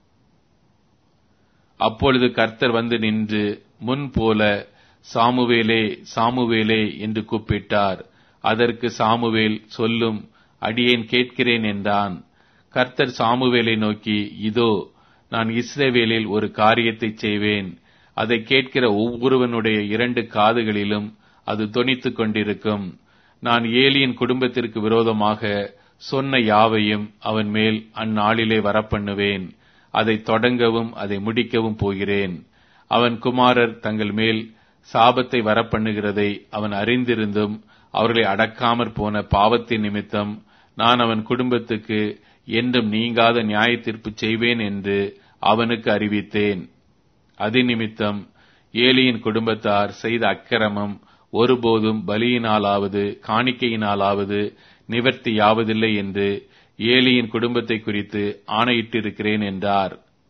அப்பொழுது கர்த்தர் வந்து நின்று முன் போல, சாமுவேலே சாமுவேலே என்று கூப்பிட்டார். அதற்கு சாமுவேல், சொல்லும், அடியேன் கேட்கிறேன் என்றான். கர்த்தர் சாமுவேலை நோக்கி, இதோ நான் இஸ்ரவேலில் ஒரு காரியத்தை செய்வேன். அதை கேட்கிற ஒவ்வொருவனுடைய இரண்டு காதுகளிலும் அது தொனித்துக் கொண்டிருக்கும். நான் ஏலியின் குடும்பத்திற்கு விரோதமாக சொன்ன யாவையும் அவன் மேல் அந்நாளிலே வரப்பண்ணுவேன். அதை தொடங்கவும் அதை முடிக்கவும் போகிறேன். அவன் குமாரர் தங்கள் மேல் சாபத்தை வரப்பண்ணுகிறதை அவன் அறிந்திருந்தும் அவர்களை அடக்காமற் போன பாவத்தின் நிமித்தம் நான் அவன் குடும்பத்துக்கு என்றும் நீங்காத நியாய தீர்ப்பு செய்வேன் என்று அவனுக்கு அறிவித்தேன். அது நிமித்தம் ஏலியின் குடும்பத்தார் செய்த அக்கிரமம் ஒருபோதும் பலியினாலாவது காணிக்கையினாலாவது நிவர்த்தியாவதில்லை என்று ஏலியின் குடும்பத்தை குறித்து ஆணையிட்டிருக்கிறேன் என்றார்.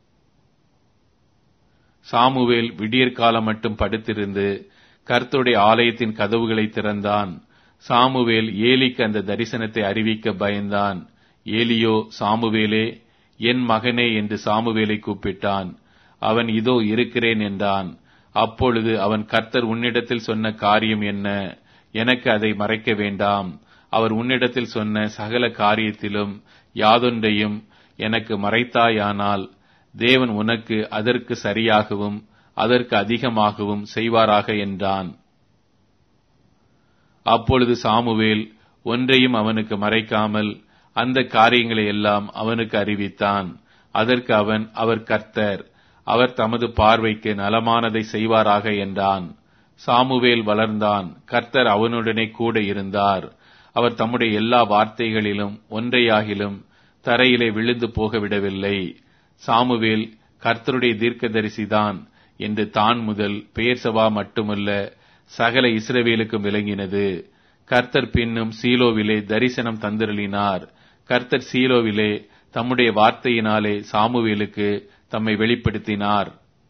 சாமுவேல் விடியற்காலம் மட்டும் படுத்திருந்து கர்த்தருடைய ஆலயத்தின் கதவுகளை திறந்தான். சாமுவேல் ஏலிக்கு அந்த தரிசனத்தை அறிவிக்க பயந்தான். ஏலியோ, சாமுவேலே, என் மகனே என்று சாமுவேலை கூப்பிட்டான். அவன், இதோ இருக்கிறேன் என்றான். அப்பொழுது அவன், கர்த்தர் உன்னிடத்தில் சொன்ன காரியம் என்ன? எனக்கு அதை மறைக்க வேண்டாம். அவர் உன்னிடத்தில் சொன்ன சகல காரியத்திலும் யாதொன்றையும் எனக்கு மறைத்தாயானால் தேவன் உனக்கு அதற்கு சரியாகவும் அதற்கு அதிகமாகவும் செய்வாராக என்றான். அப்பொழுது சாமுவேல் ஒன்றையும் அவனுக்கு மறைக்காமல் அந்த காரியங்களை எல்லாம் அவனுக்கு அறிவித்தான். அதற்கு அவன், அவர் கர்த்தர், அவர் தமது பார்வைக்கு நலமானதை செய்வாராக என்றான். சாமுவேல் வளர்ந்தான். கர்த்தர் அவனுடனே கூட இருந்தார். அவர் தம்முடைய எல்லா வார்த்தைகளிலும் ஒன்றையாகிலும் தரையிலே விழுந்து போக விடவில்லை. சாமுவேல் கர்த்தருடைய தீர்க்கதரிசிதான் என்று தான் முதல் பெயர்சபா மட்டுமல்ல சகல இஸ்ரவேலுக்கும் விளங்கினது. கர்த்தர் பின்னும் சீலோவிலே தரிசனம் தந்திரளினார். கர்த்தர் சீலோவிலே தம்முடைய வார்த்தையினாலே சாமுவேலுக்கு தம்மை வெளிப்படுத்தினார்.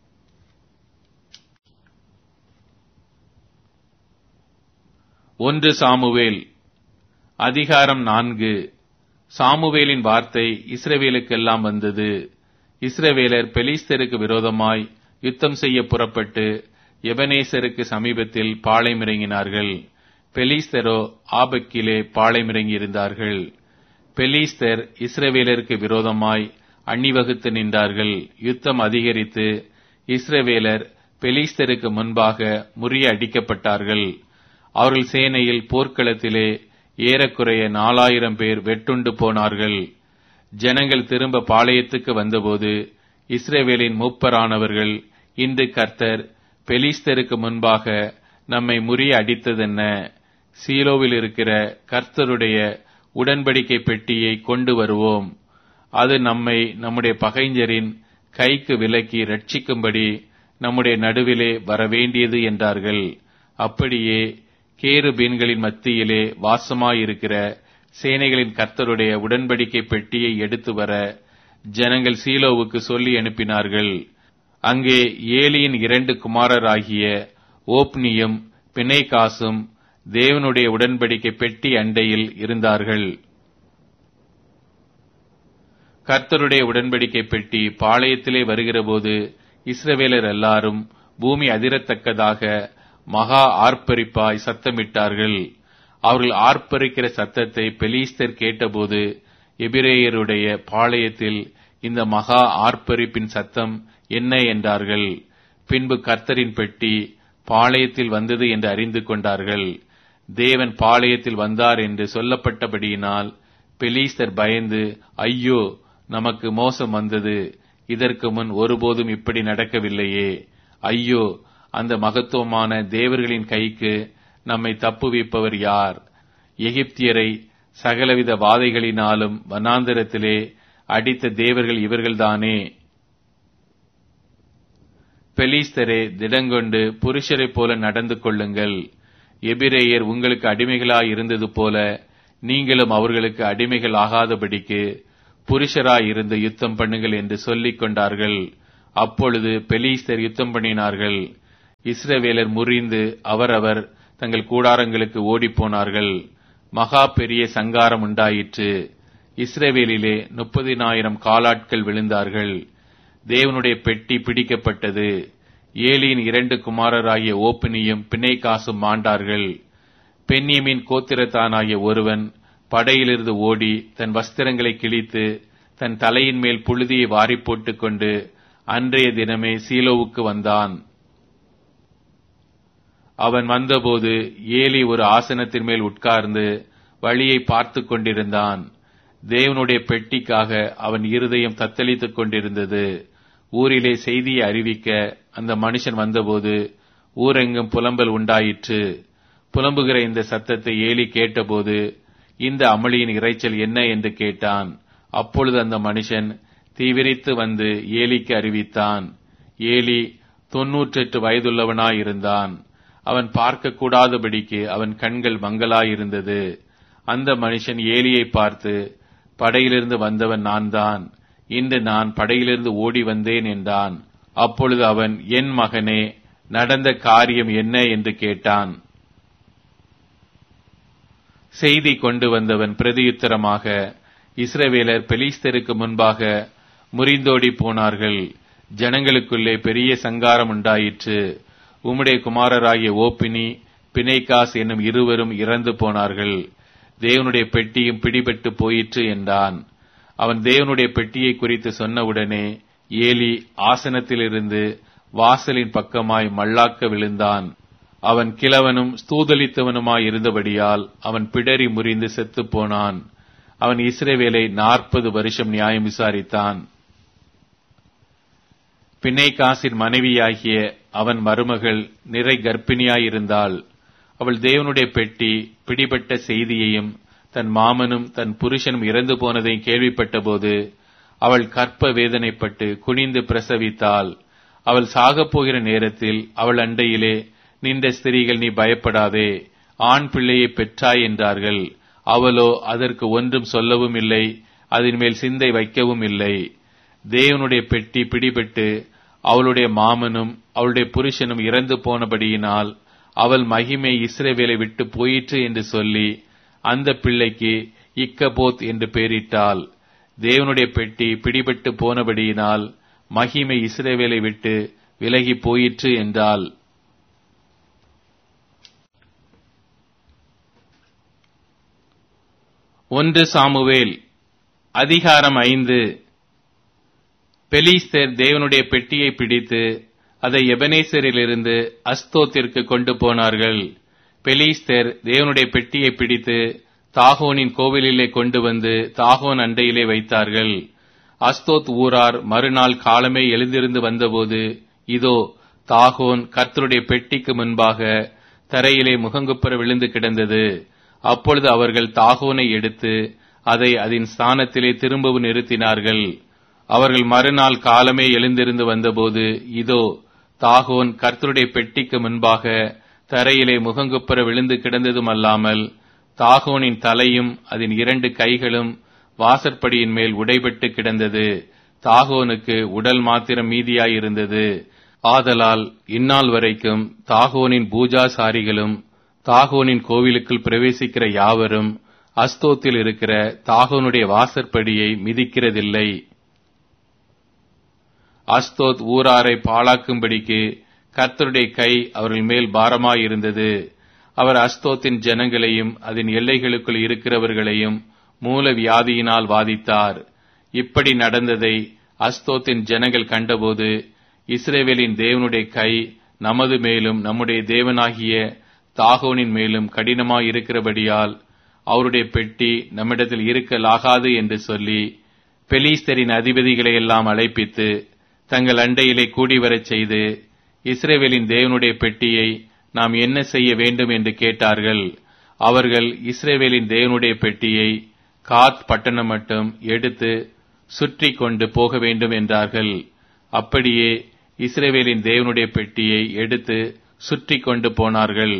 ஒன்று சாமுவேல் அதிகாரம் நான்கு. சாமுவேலின் வார்த்தை இஸ்ரவேலுக்கெல்லாம் வந்தது. இஸ்ரவேலர் பெலிஸ்தருக்கு விரோதமாய் யுத்தம் செய்ய புறப்பட்டு எபனேசருக்கு சமீபத்தில் பாளையமிறங்கினார்கள். பெலிஸ்தரோ ஆபக்கிலே பாளையமிறங்கியிருந்தார்கள். பெலிஸ்தர் இஸ்ரவேலருக்கு விரோதமாய் அணிவகுத்து நின்றார்கள். யுத்தம் அதிகரித்து இஸ்ரவேலர் பெலிஸ்தருக்கு முன்பாக முறிய அடிக்கப்பட்டார்கள். அவர்கள் சேனையில் போர்க்களத்திலே ஏறக்குறைய நாலாயிரம் பேர் வெட்டுண்டு போனார்கள். ஜனங்கள் திரும்ப பாளையத்துக்கு வந்தபோது இஸ்ரவேலின் மூப்பரானவர்கள், இன்று கர்த்தர் பெலிஸ்தருக்கு முன்பாக நம்மை முறிய அடித்ததென்ன? சீலோவில் இருக்கிற கர்த்தருடைய உடன்படிக்கை பெட்டியை கொண்டு வருவோம். அது நம்மை நம்முடைய பகைஞரின் கைக்கு விலக்கி ரட்சிக்கும்படி நம்முடைய நடுவிலே வரவேண்டியது என்றார்கள். அப்படியே கேருபீன்களின் மத்தியிலே வாசமாயிருக்கிற சேனைகளின் கர்த்தருடைய உடன்படிக்கை பெட்டியை எடுத்து வர ஜனங்கள் சீலோவுக்கு சொல்லி அனுப்பினார்கள். அங்கே ஏலியின் இரண்டு குமாரராகிய ஓப்னியும் பினெகாசும் தேவனுடைய உடன்படிக்கை பெட்டி அண்டையில் இருந்தார்கள். கர்த்தருடைய உடன்படிக்கை பெட்டி பாளையத்திலே வருகிறபோது இஸ்ரவேலர் எல்லாரும் பூமி அதிரத்தக்கதாக மகா ஆர்ப்பரிப்பாய் சத்தமிட்டார்கள். அவர்கள் ஆர்ப்பரிக்கிற சத்தத்தை பெலிஸ்தர் கேட்டபோது, எபிரேயருடைய பாளையத்தில் இந்த மகா ஆர்ப்பரிப்பின் சத்தம் என்ன என்றார்கள். பின்பு கர்த்தரின் பெட்டி பாளையத்தில் வந்தது என்று அறிந்து கொண்டார்கள். தேவன் பாளையத்தில் வந்தார் என்று சொல்லப்பட்டபடியினால் பெலிஸ்தர் பயந்து, ஐயோ, நமக்கு மோசம் வந்தது, இதற்கு முன் ஒருபோதும் இப்படி நடக்கவில்லையே, ஐயோ, அந்த மகத்துவமான தேவர்களின் கைக்கு நம்மை தப்புவிப்பவர் யார்? எகிப்தியரை சகலவித வாதைகளினாலும் வனாந்தரத்திலே அடித்த தேவர்கள் இவர்கள்தானே. பெலிஸ்தரே, திடங்கொண்டு புருஷரைப் போல நடந்து கொள்ளுங்கள். எபிரேயர் உங்களுக்கு அடிமைகளாய் இருந்தது போல நீங்களும் அவர்களுக்கு அடிமைகள் ஆகாதபடிக்கு புருஷராய் இருந்து யுத்தம் பண்ணுங்கள் என்று சொல்லிக் கொண்டார்கள். அப்பொழுது பெலிஸ்தர் யுத்தம் பண்ணினார்கள். இஸ்ரவேலர் முறிந்து அவரவர் தங்கள் கூடாரங்களுக்கு ஓடிப்போனார்கள். மகா பெரிய சங்காரம் உண்டாயிற்று. இஸ்ரவேலிலே முப்பதினாயிரம் காலாட்கள் விழுந்தார்கள். தேவனுடைய பெட்டி பிடிக்கப்பட்டது. ஏலியின் இரண்டு குமாரராகிய ஓப்னியும் பிணைகாசும் மாண்டார்கள். பென்யமீன் கோத்திரத்தானாகிய ஒருவன் படையிலிருந்து ஓடி தன் வஸ்திரங்களை கிழித்து தன் தலையின் மேல் புழுதியை வாரி போட்டுக் கொண்டு அன்றைய தினமே சீலோவுக்கு வந்தான். அவன் வந்தபோது ஏலி ஒரு ஆசனத்தின் மேல் உட்கார்ந்து வழியை பார்த்து கொண்டிருந்தான். தேவனுடைய பெட்டிக்காக அவன் இருதயம் தத்தளித்துக் கொண்டிருந்தது. ஊரிலே செய்தியை அறிவிக்க அந்த மனுஷன் வந்தபோது ஊரெங்கும் புலம்பல் உண்டாயிற்று. புலம்புகிற இந்த சத்தத்தை ஏலி கேட்டபோது, இந்த அமளியின் இரைச்சல் என்ன என்று கேட்டான். அப்பொழுது அந்த மனுஷன் தீவிரித்து வந்து ஏலிக்கு அறிவித்தான். ஏலி தொன்னூற்றெட்டு வயதுள்ளவனாயிருந்தான். அவன் பார்க்க கூடாதபடிக்கு அவன் கண்கள் மங்கலாயிருந்தது. அந்த மனுஷன் ஏலியை பார்த்து, படையிலிருந்து வந்தவன் நான் தான். இன்று நான் படையிலிருந்து ஓடி வந்தேன் என்றான். அப்பொழுது அவன், என் மகனே, நடந்த காரியம் என்ன என்று கேட்டான். செய்தி கொண்டு வந்தவன் பிரதியுத்தரமாக, இஸ்ரவேலர் பெலிஸ்தருக்கு முன்பாக முறிந்தோடி போனார்கள். ஜனங்களுக்குள்ளே பெரிய சங்காரம் உண்டாயிற்று. உம்முடைய குமாரராகிய ஓப்பினி பிணைகாஸ் என்னும் இருவரும் இறந்து போனார்கள். தேவனுடைய பெட்டியும் பிடிபட்டு போயிற்று என்றான். அவன் தேவனுடைய பெட்டியை குறித்து சொன்னவுடனே ஏலி ஆசனத்திலிருந்து வாசலின் பக்கமாய் மல்லாக்க விழுந்தான். அவன் கிழவனும் ஸ்தூதலித்தவனுமாய் இருந்தபடியால் அவன் பிடரி முறிந்து செத்துப் போனான். அவன் இஸ்ரவேலை நாற்பது வருஷம் நியாயம் விசாரித்தான். பிணைகாசின் மனைவியாகிய அவன் மருமகள் நிறை கர்ப்பிணியாயிருந்தாள். அவள் தேவனுடைய பெட்டி பிடிபட்ட செய்தியையும் தன் மாமனும் தன் புருஷனும் இறந்து போனதையும் கேள்விப்பட்டபோது அவள் கற்ப வேதனைப்பட்டு குனிந்து பிரசவித்தாள். அவள் சாகப் போகிற நேரத்தில் அவள் அண்டையிலே நின்ற ஸ்திரீகள், நீ பயப்படாதே, ஆண் பிள்ளையை பெற்றாய் என்றார்கள். அவளோ அதற்கு ஒன்றும் சொல்லவும் இல்லை, அதன் மேல் சிந்தை வைக்கவும் இல்லை. தேவனுடைய பெட்டி பிடிபட்டு அவளுடைய மாமனும் அவளுடைய புருஷனும் இறந்து போனபடியினால் அவள் மகிமை இஸ்ரவேலை விட்டு போயிற்று என்று சொல்லி அந்த பிள்ளைக்கு இக்கபோத் என்று பெயரிட்டாள். தேவனுடைய பெட்டி பிடிபட்டு போனபடியினால் மகிமை இஸ்ரவேலை விட்டு விலகி போயிற்று என்றாள். ஒன்று சாமுவேல் அதிகாரம் ஐந்து. பெலிஸ்தர் தேவனுடைய பெட்டியை பிடித்து அதை எபனேசரிலிருந்து அஸ்தோத்திற்கு கொண்டு போனார்கள். பெலிஸ்தர் தேவனுடைய பெட்டியை பிடித்து தாகோனின் கோவிலிலே கொண்டு வந்து தாகோன் அண்டையிலே வைத்தார்கள். அஸ்தோத் ஊரார் மறுநாள் காலமே எழுந்திருந்து வந்தபோது, இதோ தாகோன் கர்த்தருடைய பெட்டிக்கு முன்பாக தரையிலே முகங்குப்புற விழுந்து கிடந்தது. அப்பொழுது அவர்கள் தாகோனை எடுத்து அதை அதன் ஸ்தானத்திலே திரும்பவும் நிறுத்தினார்கள். அவர்கள் மறுநாள் காலமே எழுந்திருந்து வந்தபோது, இதோ தாகோன் கர்த்தருடைய பெட்டிக்கு முன்பாக தரையிலே முகங்குப்புற விழுந்து கிடந்ததும் அல்லாமல் தாகோனின் தலையும் அதன் இரண்டு கைகளும் வாசற்படியின் மேல் உடைபட்டு கிடந்தது. தாகோனுக்கு உடல் மாத்திரம் மீதியாயிருந்தது. ஆதலால் இந்நாள் வரைக்கும் தாகோனின் பூஜாசாரிகளும் தாகோனின் கோவிலுக்குள் பிரவேசிக்கிற யாவரும் அஸ்தோத்தில் இருக்கிற தாகோனுடைய வாசற்படியை மிதிக்கிறதில்லை. அஸ்தோத் ஊராரை பாழாக்கும்படிக்கு கர்த்தருடைய கை அவர்கள் மேல் பாரமாயிருந்தது. அவர் அஸ்தோத்தின் ஜனங்களையும் அதன் எல்லைகளுக்குள் இருக்கிறவர்களையும் மூல வியாதியினால் வாதித்தார். இப்படி நடந்ததை அஸ்தோத்தின் ஜனங்கள் கண்டபோது, இஸ்ரவேலின் தேவனுடைய கை நமது மேலும் நம்முடைய தேவனாகிய தாகோனின் மேலும் கடினமாயிருக்கிறபடியால் அவருடைய பெட்டி நம்மிடத்தில் இருக்கலாகாது என்று சொல்லி பெலிஸ்தரின் அதிபதிகளை எல்லாம் அழைப்பித்து தங்கள் அண்டையிலே கூடிவரச் செய்து, இஸ்ரவேலின் தேவனுடைய பெட்டியை நாம் என்ன செய்ய வேண்டும் என்று கேட்டார்கள். அவர்கள் இஸ்ரவேலின் தேவனுடைய பெட்டியை காத் பட்டணம் மட்டும் எடுத்து சுற்றி கொண்டு போக வேண்டும் என்றார்கள். அப்படியே இஸ்ரவேலின் தேவனுடைய பெட்டியை எடுத்து சுற்றி கொண்டு போனார்கள்.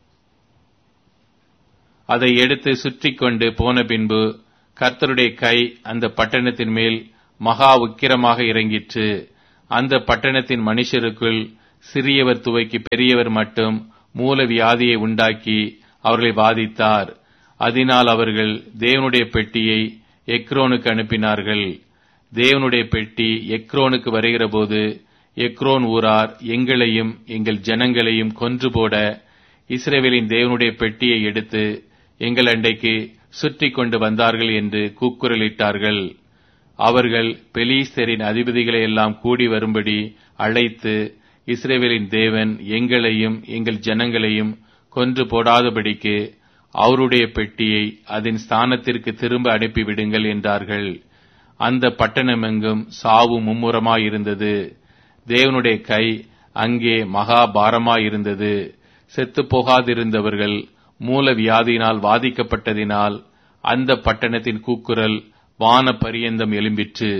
அதை எடுத்து சுற்றி கொண்டு போன பின்பு கர்த்தருடைய கை அந்த பட்டணத்தின் மேல் மகா உக்கிரமாக இறங்கிற்று. அந்த பட்டணத்தின் மனுஷருக்குள் சிறியவர் துவக்கி பெரியவர் மட்டும் மூல வியாதியை உண்டாக்கி அவர்களை பாதித்தார். அதனால் அவர்கள் தேவனுடைய பெட்டியை எக்ரோனுக்கு அனுப்பினார்கள். தேவனுடைய பெட்டி எக்ரோனுக்கு வருகிற போது எக்ரோன் ஊரார் எங்களையும் எங்கள் ஜனங்களையும் கொன்று போட இஸ்ரவேலின் தேவனுடைய பெட்டியை எடுத்து எங்கள் அண்டைக்கு சுற்றி கொண்டு வந்தார்கள் என்று கூக்குரலிட்டார்கள். அவர்கள் பெலிஸ்தரின் அதிபதிகளை எல்லாம் கூடி வரும்படி அழைத்து, இஸ்ரவேலின் தேவன் எங்களையும் எங்கள் ஜனங்களையும் கொன்று போடாதபடிக்கு அவருடைய பெட்டியை அதன் ஸ்தானத்திற்கு திரும்ப அனுப்பிவிடுங்கள் என்றார்கள். அந்த பட்டணமெங்கும் சாவு மும்முரமாயிருந்தது. தேவனுடைய கை அங்கே மகா பாரமாயிருந்தது. செத்துப் போகாதிருந்தவர்கள் மூல வியாதியினால் வாதிக்கப்பட்டதினால் அந்த பட்டணத்தின் கூக்குரல் வான பரியந்தம் எழும்பிற்று.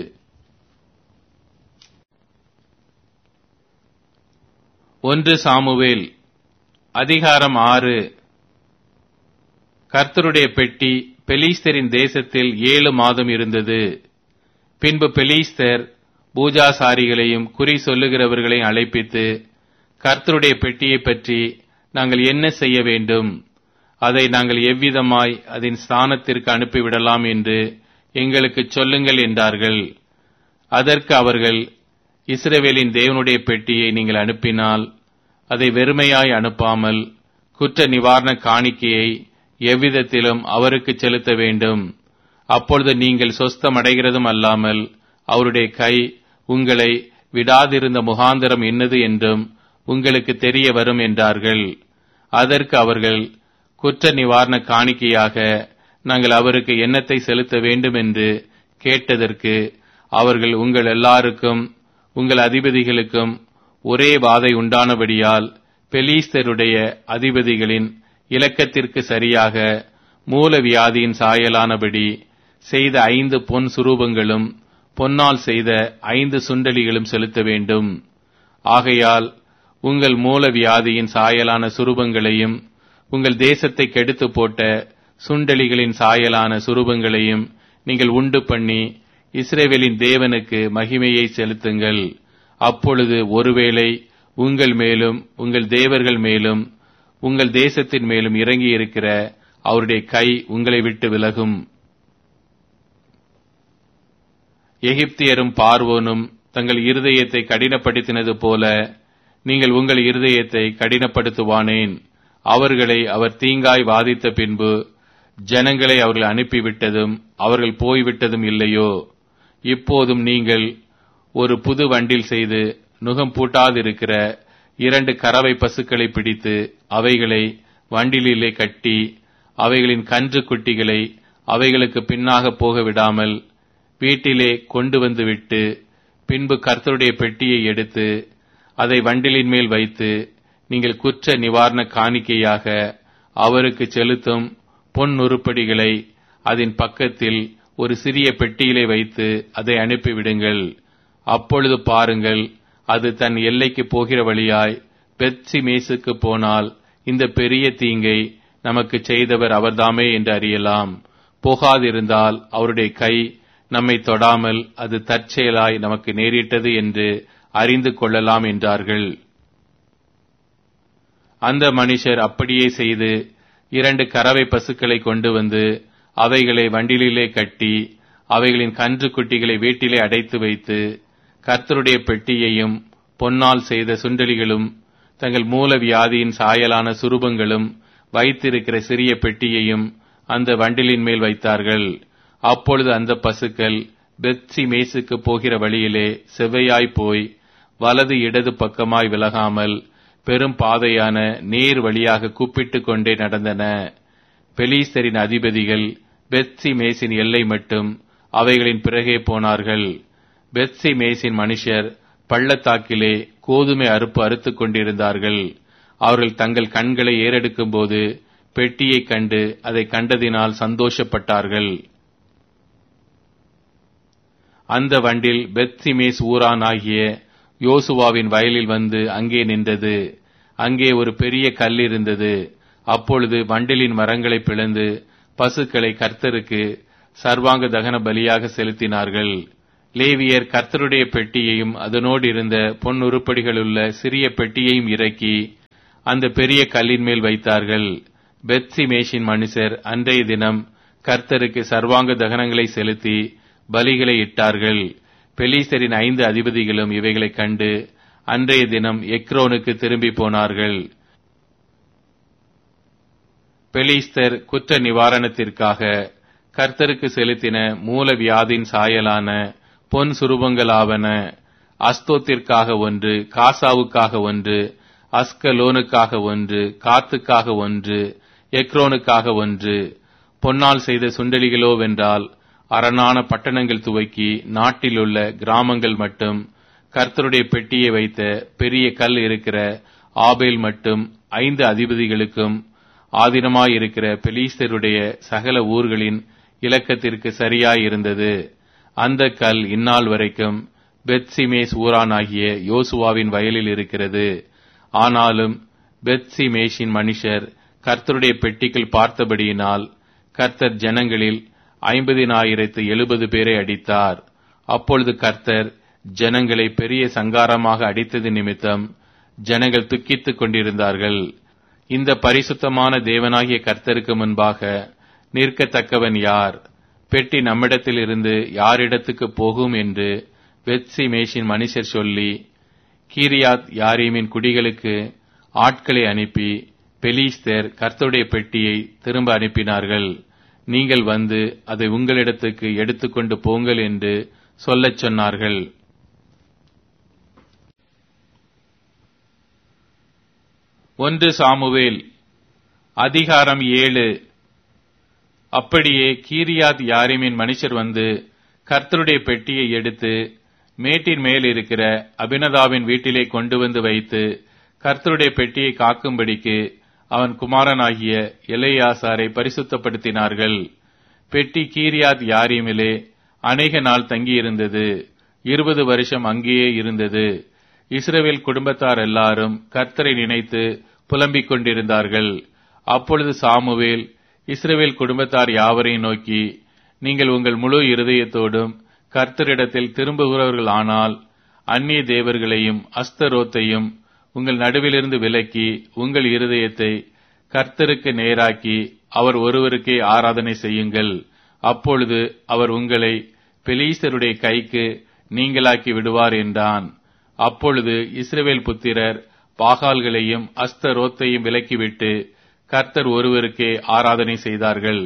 ஒன்று சாமுவேல் அதிகாரம் ஆறு. கர்த்தருடைய பெட்டி பெலிஸ்தரின் தேசத்தில் ஏழு மாதம் இருந்தது. பின்பு பெலிஸ்தர் பூஜாசாரிகளையும் குறி சொல்லுகிறவர்களையும் அழைப்பித்து, கர்த்தருடைய பெட்டியை பற்றி நாங்கள் என்ன செய்ய வேண்டும்? அதை நாங்கள் எவ்விதமாய் அதன் ஸ்தானத்திற்கு அனுப்பிவிடலாம் என்று எங்களுக்கு சொல்லுங்கள் என்றார்கள். அதற்கு அவர்கள், இஸ்ரவேலின் தேவனுடைய பெட்டியை நீங்கள் அனுப்பினால் அதை வெறுமையாய் அனுப்பாமல் குற்ற நிவாரண காணிக்கையை எவ்விதத்திலும் அவருக்கு செலுத்த வேண்டும். அப்பொழுது நீங்கள் சொஸ்தமடைகிறதும் அல்லாமல் அவருடைய கை உங்களை விடாதிருந்த முகாந்திரம் என்னது என்றும் உங்களுக்கு தெரிய வரும் என்றார்கள். அதற்கு அவர்கள், குற்ற நிவாரண காணிக்கையாக நாங்கள் அவருக்கு என்னத்தை செலுத்த வேண்டும் என்று கேட்டதற்கு அவர்கள், உங்கள் எல்லாருக்கும் உங்கள் அதிபதிகளுக்கும் ஒரே வாதை உண்டானபடியால் பெலிஸ்தருடைய அதிபதிகளின் இலக்கத்திற்கு சரியாக மூல வியாதியின் சாயலானபடி செய்த ஐந்து பொன் சுரூபங்களும் பொன்னால் செய்த ஐந்து சுண்டலிகளும் செலுத்த வேண்டும். ஆகையால் உங்கள் மூல வியாதியின் சாயலான சுரூபங்களையும் உங்கள் தேசத்தை கெடுத்து போட்ட சுண்டலிகளின் சாயலான சுரூபங்களையும் நீங்கள் உண்டு பண்ணி இஸ்ரவேலின் தேவனுக்கு மகிமையை செலுத்துங்கள். அப்பொழுது ஒருவேளை உங்கள் மேலும் உங்கள் தேவர்கள் மேலும் உங்கள் தேசத்தின் மேலும் இறங்கி இருக்கிற அவருடைய கை உங்களை விட்டு விலகும். எகிப்தியரும் பார்வோனும் தங்கள் இருதயத்தை கடினப்படுத்தினது போல நீங்கள் உங்கள் இருதயத்தை கடினப்படுத்துவானேன்? அவர்களை அவர் தீங்காய் வாதித்த பின்பு ஜனங்களை அவர்கள் அனுப்பிவிட்டதும் அவர்கள் போய்விட்டதும் இல்லையோ? இப்போதும் நீங்கள் ஒரு புது வண்டில் செய்து நுகம் பூட்டாதிருக்கிற இரண்டு கறவை பசுக்களை பிடித்து அவைகளை வண்டிலே கட்டி அவைகளின் கன்று குட்டிகளை அவைகளுக்கு பின்னாக போக விடாமல் வீட்டிலே கொண்டு வந்து விட்டு, பின்பு கர்த்தருடைய பெட்டியை எடுத்து அதை வண்டிலின் மேல் வைத்து நீங்கள் குற்ற நிவாரண காணிக்கையாக அவருக்கு செலுத்தும் பொன் உருப்படிகளை அதன் பக்கத்தில் ஒரு சிறிய பெட்டியிலே வைத்து அதை அனுப்பிவிடுங்கள். அப்பொழுது பாருங்கள், அது தன் எல்லைக்கு போகிற வழியாய் பெத்சி மேசுக்கு போனால் இந்த பெரிய தீங்கை நமக்கு செய்தவர் அவர்தாமே என்று அறியலாம். போகாதிருந்தால் அவருடைய கை நம்மை தொடாமல் அது தற்செயலாய் நமக்கு நேரிட்டது என்று அறிந்து கொள்ளலாம் என்றார்கள். அந்த மனுஷர் அப்படியே செய்து இரண்டு கறவை பசுக்களை கொண்டு வந்து அவைகளை வண்டிலே கட்டி அவைகளின் கன்று குட்டிகளை வீட்டிலே அடைத்து வைத்து கர்த்தருடைய பெட்டியையும் பொன்னால் செய்த சுண்டலிகளும் தங்கள் மூல வியாதியின் சாயலான சுரூபங்களும் வைத்திருக்கிற சிறிய பெட்டியையும் அந்த வண்டிலின் மேல் வைத்தார்கள். அப்பொழுது அந்த பசுக்கள் பெத்சி மேசுக்கு போகிற வழியிலே செவ்வையாய் போய் வலது இடது பக்கமாய் விலகாமல் பெரும் பாதையான நேர் வழியாக கூப்பிட்டு கொண்டே நடந்தன. பெலிஸ்தரின் அதிபதிகள் பெத்சி மேசின் எல்லை மட்டும் அவைகளின் பிறகே போனார்கள். பெத்சி மேசின் மனுஷர் பள்ளத்தாக்கிலே கோதுமை அறுப்பு அறுத்துக் கொண்டிருந்தார்கள். அவர்கள் தங்கள் கண்களை ஏறெடுக்கும் போது பெட்டியை கண்டு அதை கண்டதினால் சந்தோஷப்பட்டார்கள். அந்த வண்டில் பெத்சிமேஸ் ஊரான் ஆகிய யோசுவாவின் வயலில் வந்து அங்கே நின்றது. அங்கே ஒரு பெரிய கல் இருந்தது. அப்பொழுது வண்டிலின் மரங்களை பிளந்து பசுக்களை கர்த்தருக்கு சர்வாங்க தகன பலியாக செலுத்தினார்கள். லேவியர் கர்த்தருடைய பெட்டியையும் அதனோடு இருந்த பொன் உருப்படிகளுள்ள சிறிய பெட்டியையும் இறக்கி அந்த பெரிய கல்லின் மேல் வைத்தார்கள். பெத்சிமேஷின் மனுஷர் அன்றைய தினம் கர்த்தருக்கு சர்வாங்க தகனங்களை செலுத்தி பலிகளை இட்டார்கள். பெலிஸ்தரின் ஐந்து அதிபதிகளும் இவைகளைக் கண்டு அன்றைய தினம் எக்ரோனுக்கு திரும்பி போனார்கள். பெலிஸ்தர் குற்ற நிவாரணத்திற்காக கர்த்தருக்கு செலுத்தின மூல வியாதின் சாயலான பொன் சுரூபங்களாவன அஸ்தோத்திற்காக ஒன்று, காசாவுக்காக ஒன்று, அஸ்கலோனுக்காக ஒன்று, காத்துக்காக ஒன்று, எக்ரோனுக்காக ஒன்று. பொன்னால் செய்த சுண்டலிகளோ வென்றால் அரணான பட்டணங்கள் துவக்கி நாட்டிலுள்ள கிராமங்கள் மட்டும் கர்த்தருடைய பெட்டியை வைத்த பெரிய கல் இருக்கிற ஆபேல் மட்டும் ஐந்து அதிபதிகளுக்கும் ஆதீனமாயிருக்கிற பெலிஸ்தருடைய சகல ஊர்களின் இலக்கத்திற்கு சரியாயிருந்தது. அந்த கல் இந்நாள் வரைக்கும் பெத்சிமேஸ் ஊரானாகிய யோசுவாவின் வயலில் இருக்கிறது. ஆனாலும் பெத்சிமேஷின் மனுஷர் கர்த்தருடைய பெட்டிக்குள் பார்த்தபடியினால் கர்த்தர் ஜனங்களில் ஐம்பதினாயிரத்து எழுபது பேரை அடித்தார். அப்பொழுது கர்த்தர் ஜனங்களை பெரிய சங்காரமாக அடித்தது நிமித்தம் ஜனங்கள் துக்கித்துக் கொண்டிருந்தார்கள். இந்த பரிசுத்தமான தேவனாகிய கர்த்தருக்கு முன்பாக நிற்கத்தக்கவன் யார்? பெட்டி நம்மிடத்தில் இருந்து யாரிடத்துக்கு போகும் என்று பெத்சிமேஷின் மனுஷர் சொல்லி கீரியாத் யாரீமின் குடிகளுக்கு ஆட்களை அனுப்பி பெலிஸ்தர் கர்த்தருடைய பெட்டியை திரும்ப அனுப்பினார்கள். நீங்கள் வந்து அதை உங்களிடத்துக்கு எடுத்துக்கொண்டு போங்கள் என்று சொல்லச் சொன்னார்கள். ஒன்று சாமுவேல் அதிகாரம் ஏழு. அப்படியே கீரியாத் யாரீமின் மனுஷர் வந்து கர்த்தருடைய பெட்டியை எடுத்து மேட்டின் மேல் இருக்கிற அபினதாவின் வீட்டிலே கொண்டு வந்து வைத்து கர்த்தருடைய பெட்டியை காக்கும்படிக்கு அவன் குமாரனாகிய எலெயாசாரை பரிசுத்தப்படுத்தினார்கள். பெட்டி கீரியாத் யாரீமிலே அநேக நாள் தங்கியிருந்தது. இருபது வருஷம் அங்கேயே இருந்தது. இஸ்ரவேல் குடும்பத்தார் எல்லாரும் கர்த்தரை நினைத்து புலம்பிக் கொண்டிருந்தார்கள். அப்பொழுது சாமுவேல் இஸ்ரவேல் குடும்பத்தார் யாவரையும் நோக்கி, நீங்கள் உங்கள் முழு இருதயத்தோடும் கர்த்தரிடத்தில் திரும்புகிறவர்கள் ஆனால் அந்நிய தேவர்களையும் அஸ்தரோத்தையும் உங்கள் நடுவிலிருந்து விலக்கி உங்கள் இருதயத்தை கர்த்தருக்கு நேராக்கி அவர் ஒருவருக்கே ஆராதனை செய்யுங்கள். அப்பொழுது அவர் உங்களை பெலிஸ்தருடைய கைக்கு நீங்களாக்கி விடுவார் என்றான். அப்பொழுது இஸ்ரவேல் புத்திரர் பாகால்களையும் அஸ்தரோத்தையும் விலக்கிவிட்டு கர்த்தர் ஒருவருக்கே ஆராதனை செய்தார்கள்.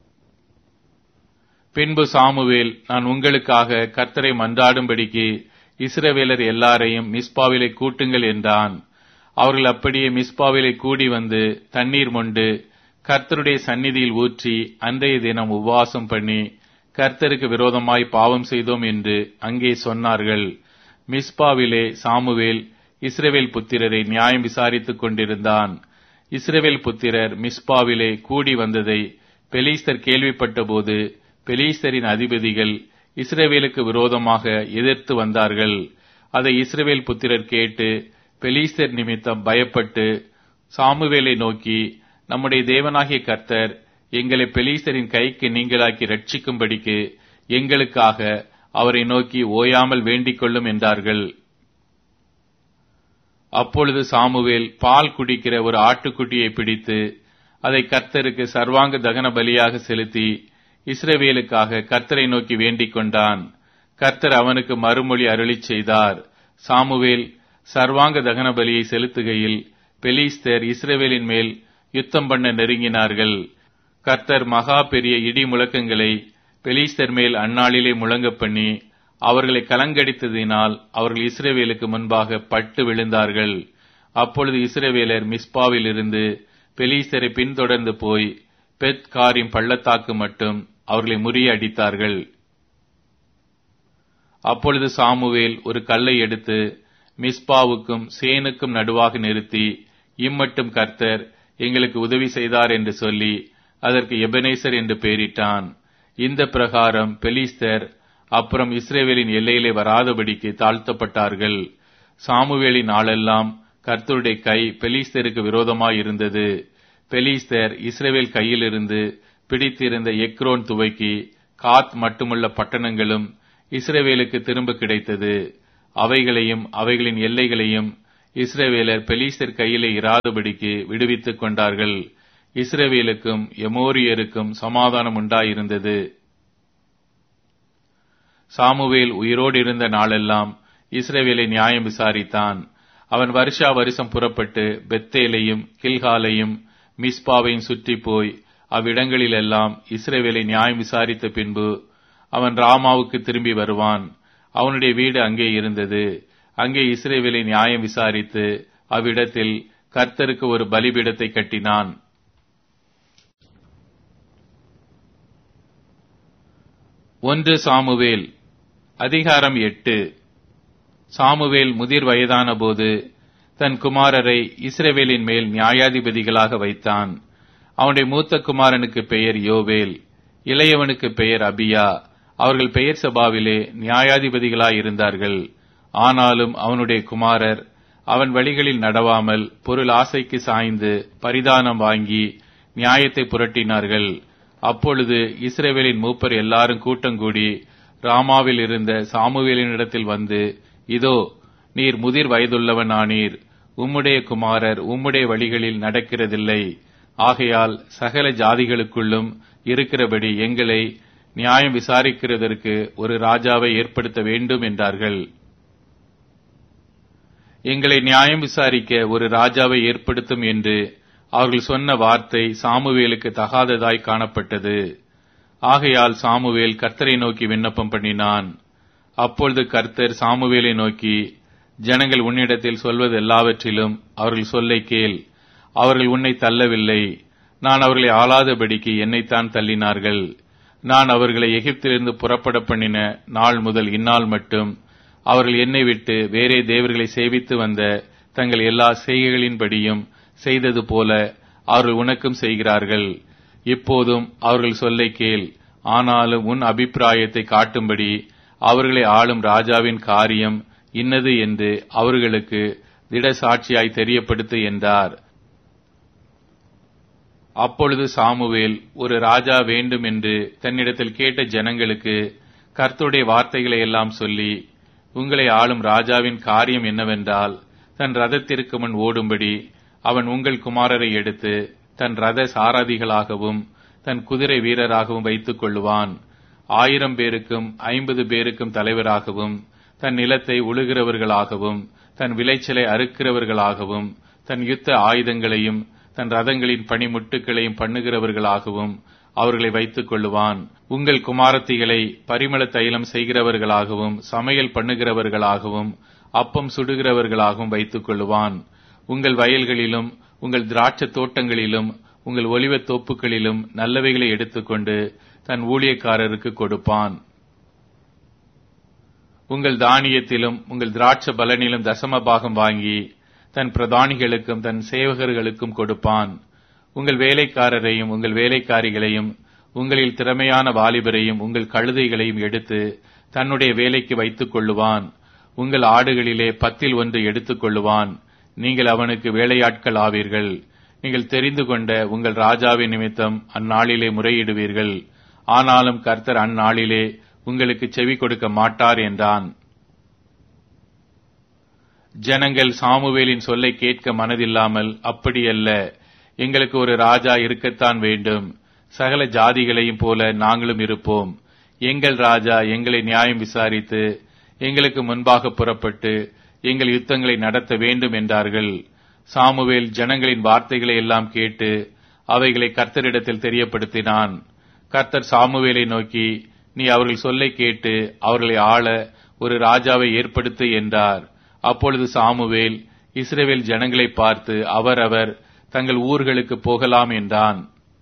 பின்பு சாமுவேல், நான் உங்களுக்காக கர்த்தரை மன்றாடும்படிக்கு இஸ்ரவேலர் எல்லாரையும் மிஸ்பாவிலே கூட்டுங்கள் என்றான். அவர்கள் அப்படியே மிஸ்பாவிலே கூடி வந்து தண்ணீர் மொண்டு கர்த்தருடைய சந்நிதியில் ஊற்றி அன்றைய தினம் உபவாசம் பண்ணி கர்த்தருக்கு விரோதமாய் பாவம் செய்தோம் என்று அங்கே சொன்னார்கள். மிஸ்பாவிலே சாமுவேல் இஸ்ரவேல் புத்திரரை நியாயம் விசாரித்துக் கொண்டிருந்தான். இஸ்ரவேல் புத்திரர் மிஸ்பாவிலே கூடி வந்ததை பெலிஸ்தர் கேள்விப்பட்ட போது பெலிஸ்தரின் அதிபதிகள் இஸ்ரவேலுக்கு விரோதமாக எதிர்த்து வந்தார்கள். அதை இஸ்ரவேல் புத்திரர் கேட்டு பெலிஸ்தர் நிமித்தம் பயப்பட்டு சாமுவேலை நோக்கி, நம்முடைய தேவனாகிய கர்த்தர் எங்களை பெலிஸ்தரின் கைக்கு நீங்களாக்கி ரட்சிக்கும்படிக்கு எங்களுக்காக அவரை நோக்கி ஓயாமல் வேண்டிக் கொள்ளும் என்றார்கள். அப்பொழுது சாமுவேல் பால் குடிக்கிற ஒரு ஆட்டுக்குட்டியை பிடித்து அதை கர்த்தருக்கு சர்வாங்க தகன பலியாக செலுத்தி இஸ்ரவேலுக்காக கர்த்தரை நோக்கி வேண்டிக் கொண்டான். கர்த்தர் அவனுக்கு மறுமொழி அருளிச் செய்தார். சாமுவேல் சர்வாங்க தகன பலியை செலுத்துகையில் பெலிஸ்தர் இஸ்ரவேலின் மேல் யுத்தம் பண்ண நெருங்கினார்கள். கர்த்தர் மகா பெரிய இடி முழக்கங்களை பெலிஸ்தர் மேல் அந்நாளிலே முழங்க பண்ணி அவர்களை கலங்கடித்ததினால் அவர்கள் இஸ்ரவேலுக்கு முன்பாக பட்டு விழுந்தார்கள். அப்பொழுது இஸ்ரவேலர் மிஸ்பாவில் இருந்து பெலிஸ்தரை பின்தொடர்ந்து போய் பெத் காரிம் பள்ளத்தாக்கு மட்டும் அவர்களை முறியடித்தார்கள். அப்பொழுது சாமுவேல் ஒரு கல்லை எடுத்து மிஸ்பாவுக்கும் சேனுக்கும் நடுவாக நிறுத்தி, இம்மட்டும் கர்த்தர் எங்களுக்கு உதவி செய்தார் என்று சொல்லி அதற்கு எபனேசர் என்று பெயரிட்டான். இந்த பிரகாரம் பெலிஸ்தர் அப்புறம் இஸ்ரவேலின் எல்லையிலே வராதபடிக்கு தாழ்த்தப்பட்டார்கள். சாமுவேலின் நாளெல்லாம் கர்த்தருடைய கை பெலிஸ்தருக்கு விரோதமாய் இருந்தது. பெலிஸ்தர் இஸ்ரவேல் கையிலிருந்து பிடித்திருந்த எக்ரோன் துவக்கி காத் மட்டுமுள்ள பட்டணங்களும் இஸ்ரவேலுக்கு திரும்ப கிடைத்தது. அவைகளையும் அவைகளின் எல்லைகளையும் இஸ்ரவேலர் பெலிஸ்தர் கையிலே இராதபடிக்கு விடுவித்துக் கொண்டார்கள். இஸ்ரவேலுக்கும் எமோரியருக்கும் சமாதானம் உண்டாயிருந்தது. சாமுவேல் உயிரோடு இருந்த நாளெல்லாம் இஸ்ரவேலை நியாயம் விசாரித்தான். அவன் வருஷா வருஷம் புறப்பட்டு பெத்தேலையும் கில்காலையும் மிஸ்பாவையும் சுற்றி போய் அவ்விடங்களிலெல்லாம் இஸ்ரவேலை நியாயம் விசாரித்த பின்பு அவன் ராமாவுக்கு திரும்பி வருவான். அவனுடைய வீடு அங்கே இருந்தது. அங்கே இஸ்ரவேலை நியாயம் விசாரித்து அவ்விடத்தில் கர்த்தருக்கு ஒரு பலிபீடத்தை கட்டினான். ஒன்று சாமுவேல் அதிகாரம் எட்டு. சாமுவேல் முதிர் வயதான போது தன் குமாரரை இஸ்ரவேலின் மேல் நியாயாதிபதிகளாக வைத்தான். அவனுடைய மூத்த குமாரனுக்கு பெயர் யோவேல், இளையவனுக்கு பெயர் அபியா. அவர்கள் பெயர் சபாவிலே நியாயாதிபதிகளாயிருந்தார்கள். ஆனாலும் அவனுடைய குமாரர் அவன் வழிகளில் நடவாமல் பொருள் ஆசைக்கு சாய்ந்து பரிதானம் வாங்கி நியாயத்தை புரட்டினார்கள். அப்பொழுது இஸ்ரவேலின் மூப்பர் எல்லாரும் கூட்டங்கூடி ராமாவில் இருந்த சாமுவேலினிடத்தில் வந்து, இதோ, நீர் முதிர் வயதுள்ளவன் ஆனீர். உம்முடைய குமாரர் உம்முடைய வழிகளில் நடக்கிறதில்லை. ஆகையால் சகல ஜாதிகளுக்குள்ளும் இருக்கிறபடி எங்களை நியாயம் விசாரிக்கிறதற்கு ஒரு ராஜாவை ஏற்படுத்த வேண்டும் என்றார்கள். எங்களை நியாயம் விசாரிக்க ஒரு ராஜாவை ஏற்படுத்தும் என்று அவர்கள் சொன்ன வார்த்தை சாமுவேலுக்கு தகாததாய் காணப்பட்டது. ஆகையால் சாமுவேல் கர்த்தரை நோக்கி விண்ணப்பம் பண்ணினான். அப்பொழுது கர்த்தர் சாமுவேலை நோக்கி, ஜனங்கள் உன்னிடத்தில் சொல்வது எல்லாவற்றிலும் அவர்கள் சொல்லை கேள். அவர்கள் உன்னை தள்ளவில்லை. நான் அவர்களை ஆளாதபடிக்கு என்னைத்தான் தள்ளினார்கள். நான் அவர்களை எகிப்திலிருந்து புறப்பட பண்ணின நாள் முதல் இந்நாள் மட்டும் அவர்கள் என்னை விட்டு வேறே தேவர்களை சேவித்து வந்த தங்கள் எல்லா செய்கைகளின்படியும் செய்தது போல அவர்கள் உனக்கும் செய்கிறார்கள். இப்போதும் அவர்கள் சொல்லை கேள். ஆனாலும் உன் அபிப்பிராயத்தை காட்டும்படி அவர்களை ஆளும் ராஜாவின் காரியம் இன்னது என்று அவர்களுக்கு திட சாட்சியாய் தெரியப்படுத்து என்றார். அப்பொழுது சாமுவேல் ஒரு ராஜா வேண்டும் என்று தன்னிடத்தில் கேட்ட ஜனங்களுக்கு கர்த்தருடைய வார்த்தைகளை எல்லாம் சொல்லி, உங்களை ஆளும் ராஜாவின் காரியம் என்னவென்றால், தன் ரதத்திற்கு முன் ஓடும்படி அவன் உங்கள் குமாரரை எடுத்து தன் ரத சாரதிகளாகவும் தன் குதிரை வீரராகவும் வைத்துக் கொள்ளுவான். ஆயிரம் பேருக்கும் ஐம்பது பேருக்கும் தலைவராகவும் தன் நிலத்தை உழுகிறவர்களாகவும் தன் விளைச்சலை அறுக்கிறவர்களாகவும் தன் யுத்த ஆயுதங்களையும் தன் ரதங்களின் பணிமுட்டுகளையும் பண்ணுகிறவர்களாகவும் அவர்களை வைத்துக் கொள்ளுவான். உங்கள் குமாரத்திகளை பரிமள தைலம் செய்கிறவர்களாகவும் சமையல் பண்ணுகிறவர்களாகவும் அப்பம் சுடுகிறவர்களாகவும் வைத்துக் கொள்ளுவான். உங்கள் வயல்களிலும் உங்கள் திராட்சை தோட்டங்களிலும் உங்கள் ஒலிவத் தோப்புகளிலும் நல்லவைகளை எடுத்துக்கொண்டு தன் ஊழியக்காரருக்கு கொடுப்பான். உங்கள் தானியத்திலும் உங்கள் திராட்சை பலனிலும் தசம பாகம் வாங்கி தன் பிரதானிகளுக்கும் தன் சேவகர்களுக்கும் கொடுப்பான். உங்கள் வேலைக்காரரையும் உங்கள் வேலைக்காரிகளையும் உங்களில் திறமையான வாலிபரையும் உங்கள் கழுதைகளையும் எடுத்து தன்னுடைய வேலைக்கு வைத்துக் கொள்ளுவான். உங்கள் ஆடுகளிலே பத்தில் ஒன்று எடுத்துக் கொள்ளுவான். நீங்கள் அவனுக்கு வேலையாட்கள் ஆவீர்கள். நீங்கள் தெரிந்து கொண்ட உங்கள் ராஜாவின் நிமித்தம் அந்நாளிலே முறையிடுவீர்கள். ஆனாலும் கர்த்தர் அந்நாளிலே உங்களுக்கு செவி கொடுக்க மாட்டார் என்றான். ஜனங்கள் சாமுவேலின் சொல்லை கேட்க மனதில்லாமல், அப்படியல்ல, எங்களுக்கு ஒரு ராஜா இருக்கத்தான் வேண்டும். சகல ஜாதிகளையும் போல நாங்களும் இருப்போம். எங்கள் ராஜா எங்களை நியாயம் விசாரித்து எங்களுக்கு முன்பாக புறப்பட்டு எங்கள் யுத்தங்களை நடத்த வேண்டும் என்றார்கள். சாமுவேல் ஜனங்களின் வார்த்தைகளை எல்லாம் கேட்டு அவைகளை கர்த்தரிடத்தில் தெரியப்படுத்தினான். கர்த்தர் சாமுவேலை நோக்கி, நீ அவர்கள் சொல்லை கேட்டு அவர்களை ஆள ஒரு ராஜாவை ஏற்படுத்து என்றார். அப்பொழுது சாமுவேல் இஸ்ரவேல் ஜனங்களை பார்த்து, அவரவர் தங்கள் ஊர்களுக்கு போகலாம் என்றான்.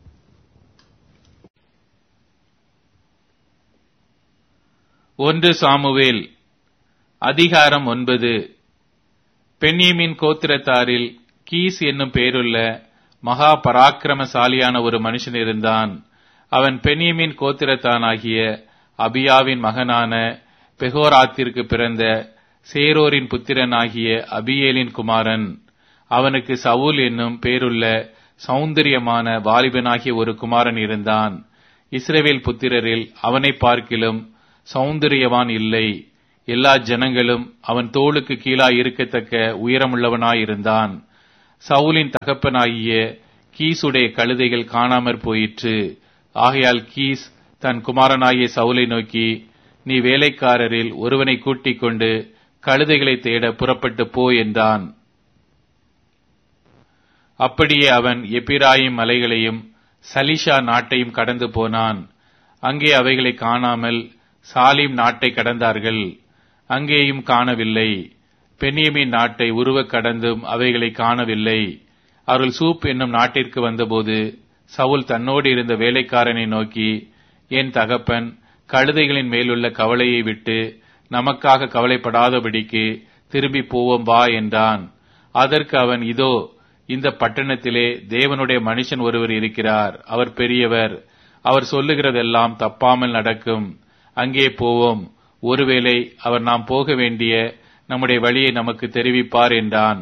ஒன்று சாமுவேல் அதிகாரம் ஒன்பது. பென்யமீன் கோத்திரத்தாரில் கீஸ் என்னும் பெயருள்ள மகா பராக்கிரமசாலியான ஒரு மனுஷன் இருந்தான். அவன் பென்யமீன் கோத்திரத்தானாகிய அபியாவின் மகனான பெகோராத்திற்கு பிறந்த சேரோரின் புத்திரனாகிய அபியேலின் குமாரன். அவனுக்கு சவுல் என்னும் பேருள்ள சௌந்தரியமான வாலிபனாகிய ஒரு குமாரன் இருந்தான். இஸ்ரவேல் புத்திரரில் அவனை பார்க்கிலும் சௌந்தரியவான் இல்லை. எல்லா ஜனங்களும் அவன் தோளுக்கு கீழாய் இருக்கத்தக்க உயரமுள்ளவனாயிருந்தான். சவுலின் தகப்பனாகிய கீசுடைய கழுதைகள் காணாமற் போயிற்று. ஆகையால் கீஸ் தன் குமாரனாகிய சவுலை நோக்கி, நீ வேலைக்காரரில் ஒருவனை கூட்டிக் கொண்டு கழுதைகளை தேட புறப்பட்டு போ என்றான். அப்படியே அவன் எப்பிராயிம் மலைகளையும் சலிஷா நாட்டையும் கடந்து போனான். அங்கே அவைகளை காணாமல் சாலிம் நாட்டை கடந்தார்கள். அங்கேயும் காணவில்லை. பென்யமீன் நாட்டை உருவக் கடந்தும் அவைகளை காணவில்லை. அவர்கள் சூப் என்னும் நாட்டிற்கு வந்தபோது சவுல் தன்னோடு இருந்த வேலைக்காரனை நோக்கி, என் தகப்பன் கழுதைகளின் மேலுள்ள கவலையை விட்டு நமக்காக கவலைப்படாதபடிக்கு திரும்பி போவோம் வா என்றான். அதற்கு அவன், இதோ இந்த பட்டணத்திலே தேவனுடைய மனுஷன் ஒருவர் இருக்கிறார். அவர் பெரியவர். அவர் சொல்லுகிறதெல்லாம் தப்பாமல் நடக்கும். அங்கே போவோம். ஒருவேளை அவர் நாம் போக வேண்டிய நம்முடைய வழியை நமக்கு தெரிவிப்பார் என்றான்.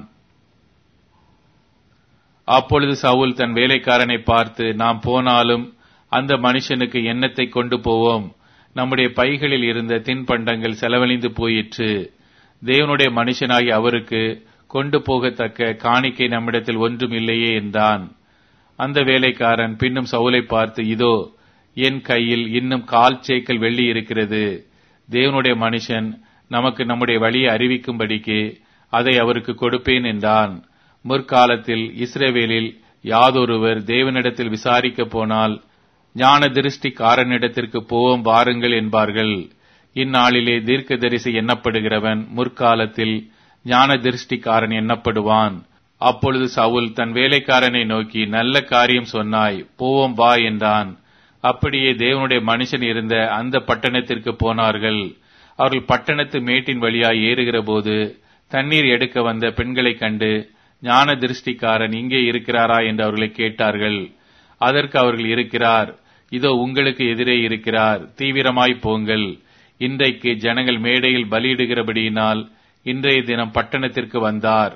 அப்பொழுது சவுல் தன் வேலைக்காரனை பார்த்து, நாம் போனாலும் அந்த மனுஷனுக்கு எண்ணத்தை கொண்டு போவோம். நம்முடைய பைகளில் இருந்த தின்பண்டங்கள் செலவழிந்து போயிற்று. தேவனுடைய மனுஷனாகி அவருக்கு கொண்டு போகத்தக்க காணிக்கை நம்மிடத்தில் ஒன்றும் இல்லையே என்றான். அந்த வேலைக்காரன் பின்னும் சவுலை பார்த்து, இதோ என் கையில் இன்னும் கால் சேக்கல் வெள்ளி இருக்கிறது. தேவனுடைய மனுஷன் நமக்கு நம்முடைய வழியை அறிவிக்கும்படிக்கு அதை அவருக்கு கொடுப்பேன் என்றான். முற்காலத்தில் இஸ்ரவேலில் யாதொருவர் தேவனிடத்தில் விசாரிக்க போனால் ஞான திருஷ்டிக்காரனிடத்திற்கு போவோம் வாருங்கள் என்பார்கள். இந்நாளிலே தீர்க்கதரிசி எண்ணப்படுகிறவன் முற்காலத்தில் ஞான திருஷ்டிக்காரன் எண்ணப்படுவான். அப்பொழுது சவுல் தன் வேலைக்காரனை நோக்கி, நல்ல காரியம் சொன்னாய், போவோம் வா என்றான். அப்படியே தேவனுடைய மனுஷன் இருந்த அந்த பட்டணத்திற்கு போனார்கள். அவர்கள் பட்டணத்து மேட்டின் வழியாய் ஏறுகிற போது தண்ணீர் எடுக்க வந்த பெண்களை கண்டு, ஞான திருஷ்டிக்காரன் இங்கே இருக்கிறாரா என்று அவர்களை கேட்டார்கள். அதற்கு அவர்கள், இருக்கிறார், இதோ உங்களுக்கு எதிரே இருக்கிறார், தீவிரமாய் போங்கள். இன்றைக்கு ஜனங்கள் மேடையில் பலியிடுகிறபடியினால் இன்றைய தினம் பட்டணத்திற்கு வந்தார்.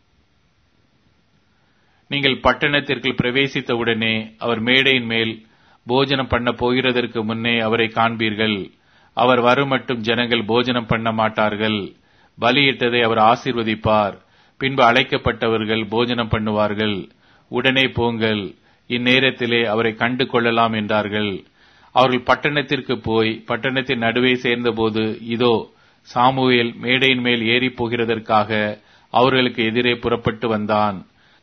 நீங்கள் பட்டணத்திற்குள் பிரவேசித்தவுடனே அவர் மேடையின் மேல் போஜனம் பண்ண போகிறதற்கு முன்னே அவரை காண்பீர்கள். அவர் வருமட்டும் ஜனங்கள் போஜனம் பண்ண மாட்டார்கள். பலியிட்டதை அவர் ஆசீர்வதிப்பார். பின்பு அழைக்கப்பட்டவர்கள் போஜனம் பண்ணுவார்கள். உடனே போங்கள், இந்நேரத்திலே அவரை கண்டு கொள்ளலாம் என்றார்கள். அவர்கள் பட்டணத்திற்கு போய் பட்டணத்தின் நடுவே சேர்ந்தபோது, இதோ சாமுவேல் மேடையின் மேல் ஏறி போகிறதற்காக அவர்களுக்கு எதிரே புறப்பட்டு வந்தான்.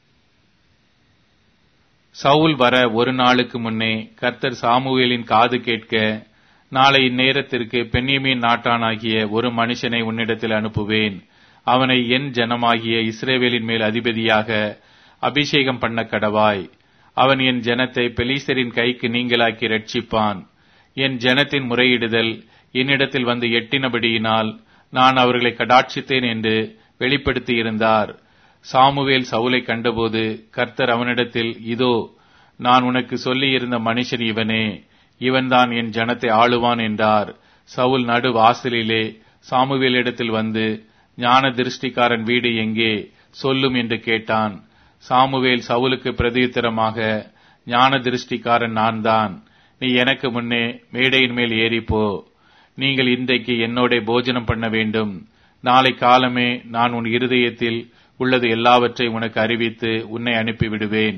சவுல் வர ஒரு நாளுக்கு முன்னே கர்த்தர் சாமுவேலின் காது கேட்க, நாளை இந்நேரத்திற்கு பென்யமீன் நாட்டானாகிய ஒரு மனுஷனை உன்னிடத்தில் அனுப்புவேன். அவனை என் ஜனமாகிய இஸ்ரவேலின் மேல் அதிபதியாக அபிஷேகம் பண்ண கடவாய். அவன் என் ஜனத்தை பெலிஸ்தரின் கைக்கு நீங்களாக்கி ரட்சிப்பான். என் ஜனத்தின் முறையிடுதல் என்னிடத்தில் வந்து எட்டினபடியினால் நான் அவர்களை கடாட்சித்தேன் என்று வெளிப்படுத்தி இருந்தார். சாமுவேல் சவுலை கண்டபோது கர்த்தர் அவனிடத்தில், இதோ நான் உனக்கு சொல்லியிருந்த மனுஷன் இவனே, இவன்தான் என் ஜனத்தை ஆளுவான் என்றார். சவுல் நடு வாசலிலே சாமுவேலிடத்தில் வந்து, ஞான திருஷ்டிக்காரன் வீடு எங்கே சொல்லும் என்று கேட்டான். சாமுவேல் சவுலுக்கு பிரதியுத்தரமாக, ஞான திருஷ்டிக்காரன் நான் தான். நீ எனக்கு முன்னே மேடையின் மேல் ஏறிப்போ. நீங்கள் இன்றைக்கு என்னோட போஜனம் பண்ண வேண்டும். நாளை காலமே நான் உன் இருதயத்தில் உள்ளது எல்லாவற்றையும் உனக்கு அறிவித்து உன்னை அனுப்பிவிடுவேன்.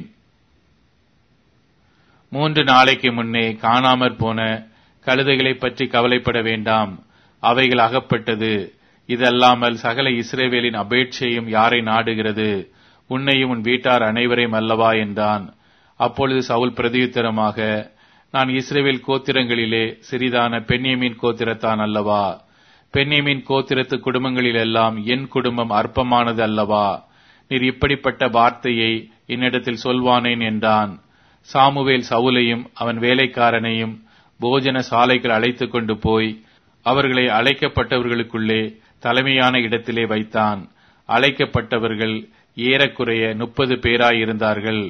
மூன்று நாளைக்கு முன்னே காணாமற் போன கழுதைகளை பற்றி கவலைப்பட வேண்டாம், அவைகள் அகப்பட்டது. இதல்லாமல் சகல இஸ்ரவேலின் அபேட்சையும் யாரை நாடுகிறது? உன்னையும் உன் வீட்டார் அனைவரையும் அல்லவா என்றான். அப்பொழுது சவுல் பிரதியுத்தரமாக, நான் இஸ்ரவேல் கோத்திரங்களிலே சிறிதான பென்யமீன் கோத்திரத்தான் அல்லவா? பென்யமீன் கோத்திரத்து குடும்பங்களிலெல்லாம் என் குடும்பம் அற்பமானது அல்லவா? நீர் இப்படிப்பட்ட வார்த்தையை என்னிடத்தில் சொல்வானேன் என்றான். சாமுவேல் சவுலையும் அவன் வேலைக்காரனையும் போஜன சாலைகள் அழைத்துக் கொண்டு போய் அவர்களை அழைக்கப்பட்டவர்களுக்குள்ளே தலைமையான இடத்திலே வைத்தான். அழைக்கப்பட்டவர்கள் ஏறக்குறைய முப்பது பேராயிருந்தார்கள்.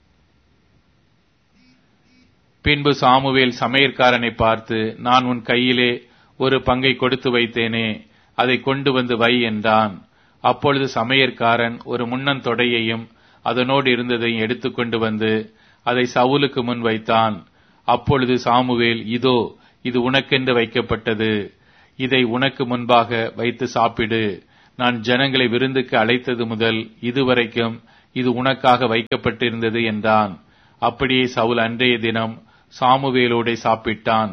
பின்பு சாமுவேல் சமையற்காரனை பார்த்து, நான் உன் கையிலே ஒரு பங்கை கொடுத்து வைத்தேனே, அதை கொண்டு வந்து வை என்றான். அப்பொழுது சமையற்காரன் ஒரு முன்னந்தொடையையும் அதனோடு இருந்ததையும் எடுத்துக்கொண்டு வந்து அதை சவுலுக்கு முன் வைத்தான். அப்பொழுது சாமுவேல், இதோ இது உனக்கென்று வைக்கப்பட்டது. இதை உனக்கு முன்பாக வைத்து சாப்பிடு. நான் ஜனங்களை விருந்துக்கு அழைத்தது முதல் இதுவரைக்கும் இது உனக்காக வைக்கப்பட்டிருந்தது என்றான். அப்படியே சவுல் அன்றைய தினம் சாமுவேலோடே சாப்பிட்டான்.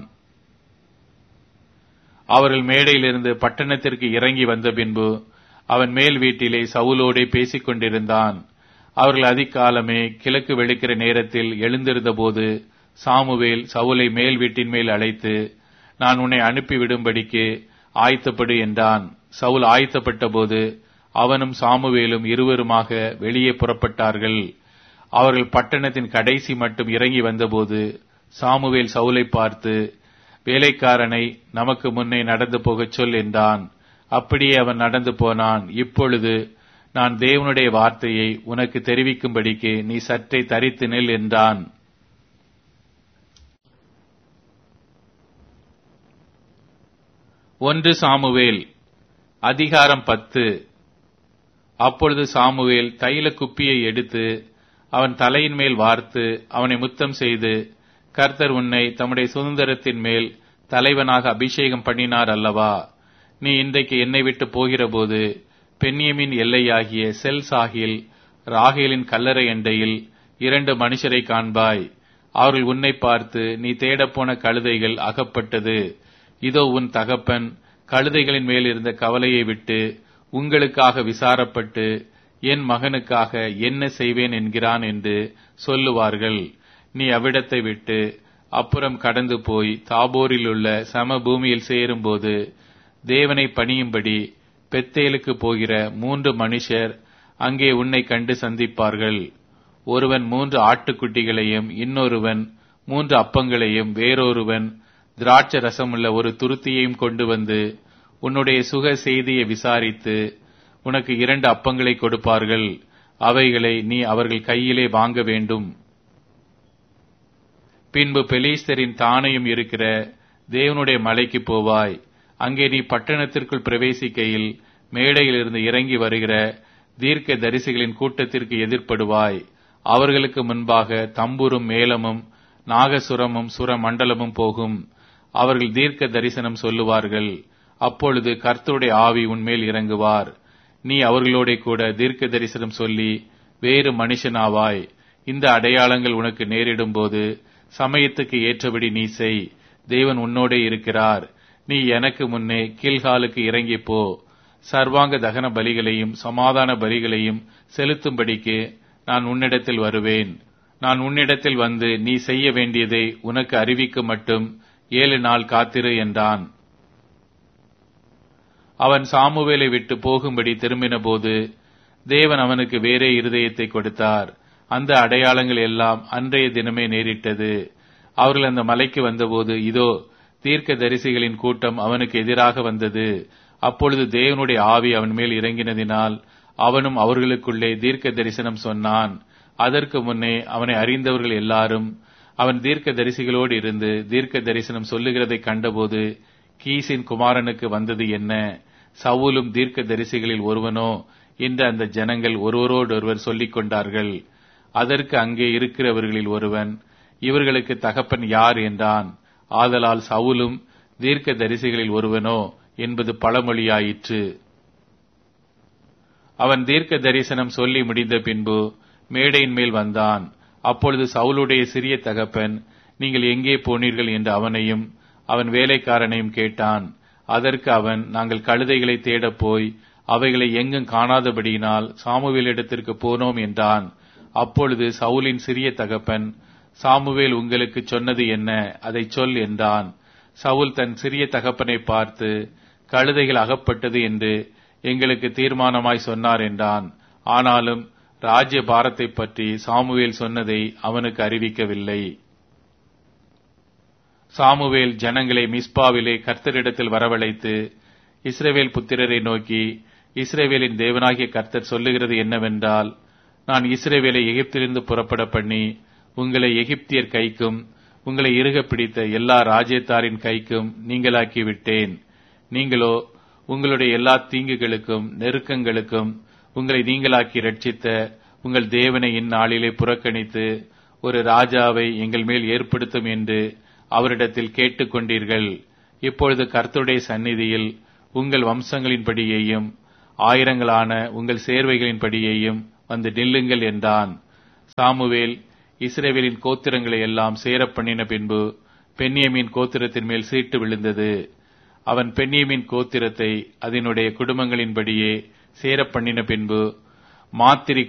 அவர்கள் மேடையிலிருந்து பட்டணத்திற்கு இறங்கி வந்த பின்பு அவன் மேல் வீட்டிலே சவுலோடே பேசிக் கொண்டிருந்தான். அவர்கள் அதிகாலமே கிழக்கு வெளுக்கிற நேரத்தில் எழுந்திருந்த போது சாமுவேல் சவுலை மேல் வீட்டின் மேல் அழைத்து, நான் உன்னை அனுப்பிவிடும்படிக்கு ஆயத்தப்படு என்றான். சவுல் ஆயத்தப்பட்ட போது அவனும் சாமுவேலும் இருவருமாக வெளியே புறப்பட்டார்கள். அவர்கள் பட்டணத்தின் கடைசி மட்டும் இறங்கி வந்தபோது சாமுவேல் சவுலை பார்த்து, வேலைக்காரனை நமக்கு முன்னே நடந்து போகச் சொல் என்றான். அப்படியே அவன் நடந்து போனான். இப்பொழுது நான் தேவனுடைய வார்த்தையை உனக்கு தெரிவிக்கும்படிக்கு நீ சற்றே தரித்து நில் என்றான். ஒன்று சாமுவேல் அதிகாரம் பத்து. அப்பொழுது சாமுவேல் தைல குப்பியை எடுத்து அவன் தலையின் மேல் வார்த்து அவனை முத்தம் செய்து, கர்த்தர் உன்னை தம்முடைய சுதந்திரத்தின் மேல் தலைவனாக அபிஷேகம் பண்ணினார் அல்லவா? நீ இன்றைக்கு என்னை விட்டு போகிற போது பென்யமின் எல்லையாகிய செல் சாகில் ராகேலின் கல்லறை எண்டையில் இரண்டு மனுஷரை காண்பாய். அவர்கள் உன்னை பார்த்து, நீ தேடப்போன கழுதைகள் அகப்பட்டது. இதோ உன் தகப்பன் கழுதைகளின் மேல் இருந்த கவலையை விட்டு உங்களுக்காக விசாரப்பட்டு என் மகனுக்காக என்ன செய்வேன் என்கிறான் என்று சொல்லுவார்கள். நீ அவ்விடத்தை விட்டு அப்புறம் கடந்து போய் தாபோரில் உள்ள சம பூமியில் சேரும்போது தேவனை பணியும்படி பெத்தேலுக்கு போகிற மூன்று மனுஷர் அங்கே உன்னை கண்டு சந்திப்பார்கள். ஒருவன் மூன்று ஆட்டுக்குட்டிகளையும், இன்னொருவன் மூன்று அப்பங்களையும், வேறொருவன் திராட்சை ரசமுள்ள ஒரு துருத்தியையும் கொண்டு வந்து உன்னுடைய சுக செய்தியை விசாரித்து உனக்கு இரண்டு அப்பங்களை கொடுப்பார்கள். அவைகளை நீ அவர்கள் கையிலே வாங்க வேண்டும். பின்பு பெலிஸ்தரின் தானையும் இருக்கிற தேவனுடைய மலைக்கு போவாய். அங்கே நீ பட்டணத்திற்குள் பிரவேசிக்கையில் மேடையிலிருந்து இறங்கி வருகிற தீர்க்க தரிசிகளின் கூட்டத்திற்கு எதிர்ப்படுவாய். அவர்களுக்கு முன்பாக தம்புரும் மேளமும் நாகசுரமும் சுரமண்டலமும் போகும். அவர்கள் தீர்க்க தரிசனம் சொல்லுவார்கள். அப்பொழுது கர்த்தருடைய ஆவி உன்மேல் இறங்குவார். நீ அவர்களோட கூட தீர்க்க தரிசனம் சொல்லி வேறு மனுஷனாவாய். இந்த அடையாளங்கள் உனக்கு நேரிடும் போது சமயத்துக்கு ஏற்றபடி நீ செய். தேவன் உன்னோடே இருக்கிறார். நீ எனக்கு முன்னே கீழ்காலுக்கு இறங்கி போ. சர்வாங்க தகன பலிகளையும் சமாதான பலிகளையும் செலுத்தும்படிக்கு நான் உன்னிடத்தில் வருவேன். நான் உன்னிடத்தில் வந்து நீ செய்ய வேண்டியதை உனக்கு அறிவிக்க மட்டும் ஏழு நாள் காத்திரு என்றான். அவன் சாமுவேலை விட்டு போகும்படி திரும்பின போது தேவன் அவனுக்கு வேறே இருதயத்தை கொடுத்தார். அந்த அடையாளங்கள் எல்லாம் அன்றைய தினமே நேரிட்டது. அவர்கள் அந்த மலைக்கு வந்தபோது இதோ தீர்க்க தரிசிகளின் கூட்டம் அவனுக்கு எதிராக வந்தது. அப்பொழுது தேவனுடைய ஆவி அவன் மேல் இறங்கினதினால் அவனும் அவர்களுக்குள்ளே தீர்க்க தரிசனம் சொன்னான். அதற்கு முன்னே அவனை அறிந்தவர்கள் எல்லாரும் அவன் தீர்க்க தரிசிகளோடு இருந்து தீர்க்க தரிசனம் சொல்லுகிறதை கண்டபோது, கீசின் குமாரனுக்கு வந்தது என்ன? சவுலும் தீர்க்க தரிசிகளில் ஒருவனோ என்று அந்த ஜனங்கள் ஒருவரோடொருவர் சொல்லிக் கொண்டார்கள். அதற்கு அங்கே இருக்கிறவர்களில் ஒருவன், இவர்களுக்கு தகப்பன் யார் என்றான். ஆதலால் சவுலும் தீர்க்க தரிசிகளில் ஒருவனோ என்பது பழமொழியாயிற்று. அவன் தீர்க்க தரிசனம் சொல்லி முடிந்த பின்பு மேடையின் மேல் வந்தான். அப்பொழுது சவுலுடைய சிறிய தகப்பன், நீங்கள் எங்கே போனீர்கள் என்று அவனையும் அவன் வேலைக்காரனையும் கேட்டான். அதற்கு அவன், நாங்கள் கழுதைகளை தேடப் போய் அவைகளை எங்கும் காணாதபடியினால் சாமுவேலிடத்திற்கு போனோம் என்றான். அப்பொழுது சவுலின் சிறிய தகப்பன், சாமுவேல் உங்களுக்கு சொன்னது என்ன? அதை சொல் என்றான். சவுல் தன் சிறிய தகப்பனை பார்த்து, கழுதைகள் அகப்பட்டது என்று எங்களுக்கு தீர்மானமாய் சொன்னார் என்றான். ஆனாலும் ராஜ்ய பாரத்தை பற்றி சாமுவேல் சொன்னதை அவனுக்கு அறிவிக்கவில்லை. சாமுவேல் ஜனங்களை மிஸ்பாவிலே கர்த்தரிடத்தில் வரவழைத்து இஸ்ரவேல் புத்திரரை நோக்கி, இஸ்ரவேலின் தேவனாகிய கர்த்தர் சொல்லுகிறது என்னவென்றால், நான் இஸ்ரவேலை எகிப்திலிருந்து புறப்பட பண்ணி உங்களை எகிப்தியர் கைக்கும் உங்களை இறுக பிடித்த எல்லா ராஜ்யத்தாரின் கைக்கும் நீங்களாக்கி விட்டேன். நீங்களோ உங்களுடைய எல்லா தீங்குகளுக்கும் நெருக்கங்களுக்கும் உங்களை நீங்களாக்கி ரட்சித்த உங்கள் தேவனை இந்நாளிலே புறக்கணித்து ஒரு ராஜாவை எங்கள் மேல் ஏற்படுத்தும் என்று அவரிடத்தில் கேட்டுக்கொண்டீர்கள். இப்பொழுது கர்த்தருடைய சந்நிதியில் உங்கள் வம்சங்களின்படியேயும் ஆயிரங்களான உங்கள் சேர்வைகளின்படியேயும் வந்து நில்லுங்கள் என்றான். சாமுவேல் இஸ்ரவேலின் கோத்திரங்களை எல்லாம் சேரப் பண்ணின பின்பு பென்யமீன் கோத்திரத்தின் மேல் சீட்டு விழுந்தது. அவன் பென்யமீன் கோத்திரத்தை அதனுடைய குடும்பங்களின்படியே சேரப் பண்ணின பின்பு மாத்திரி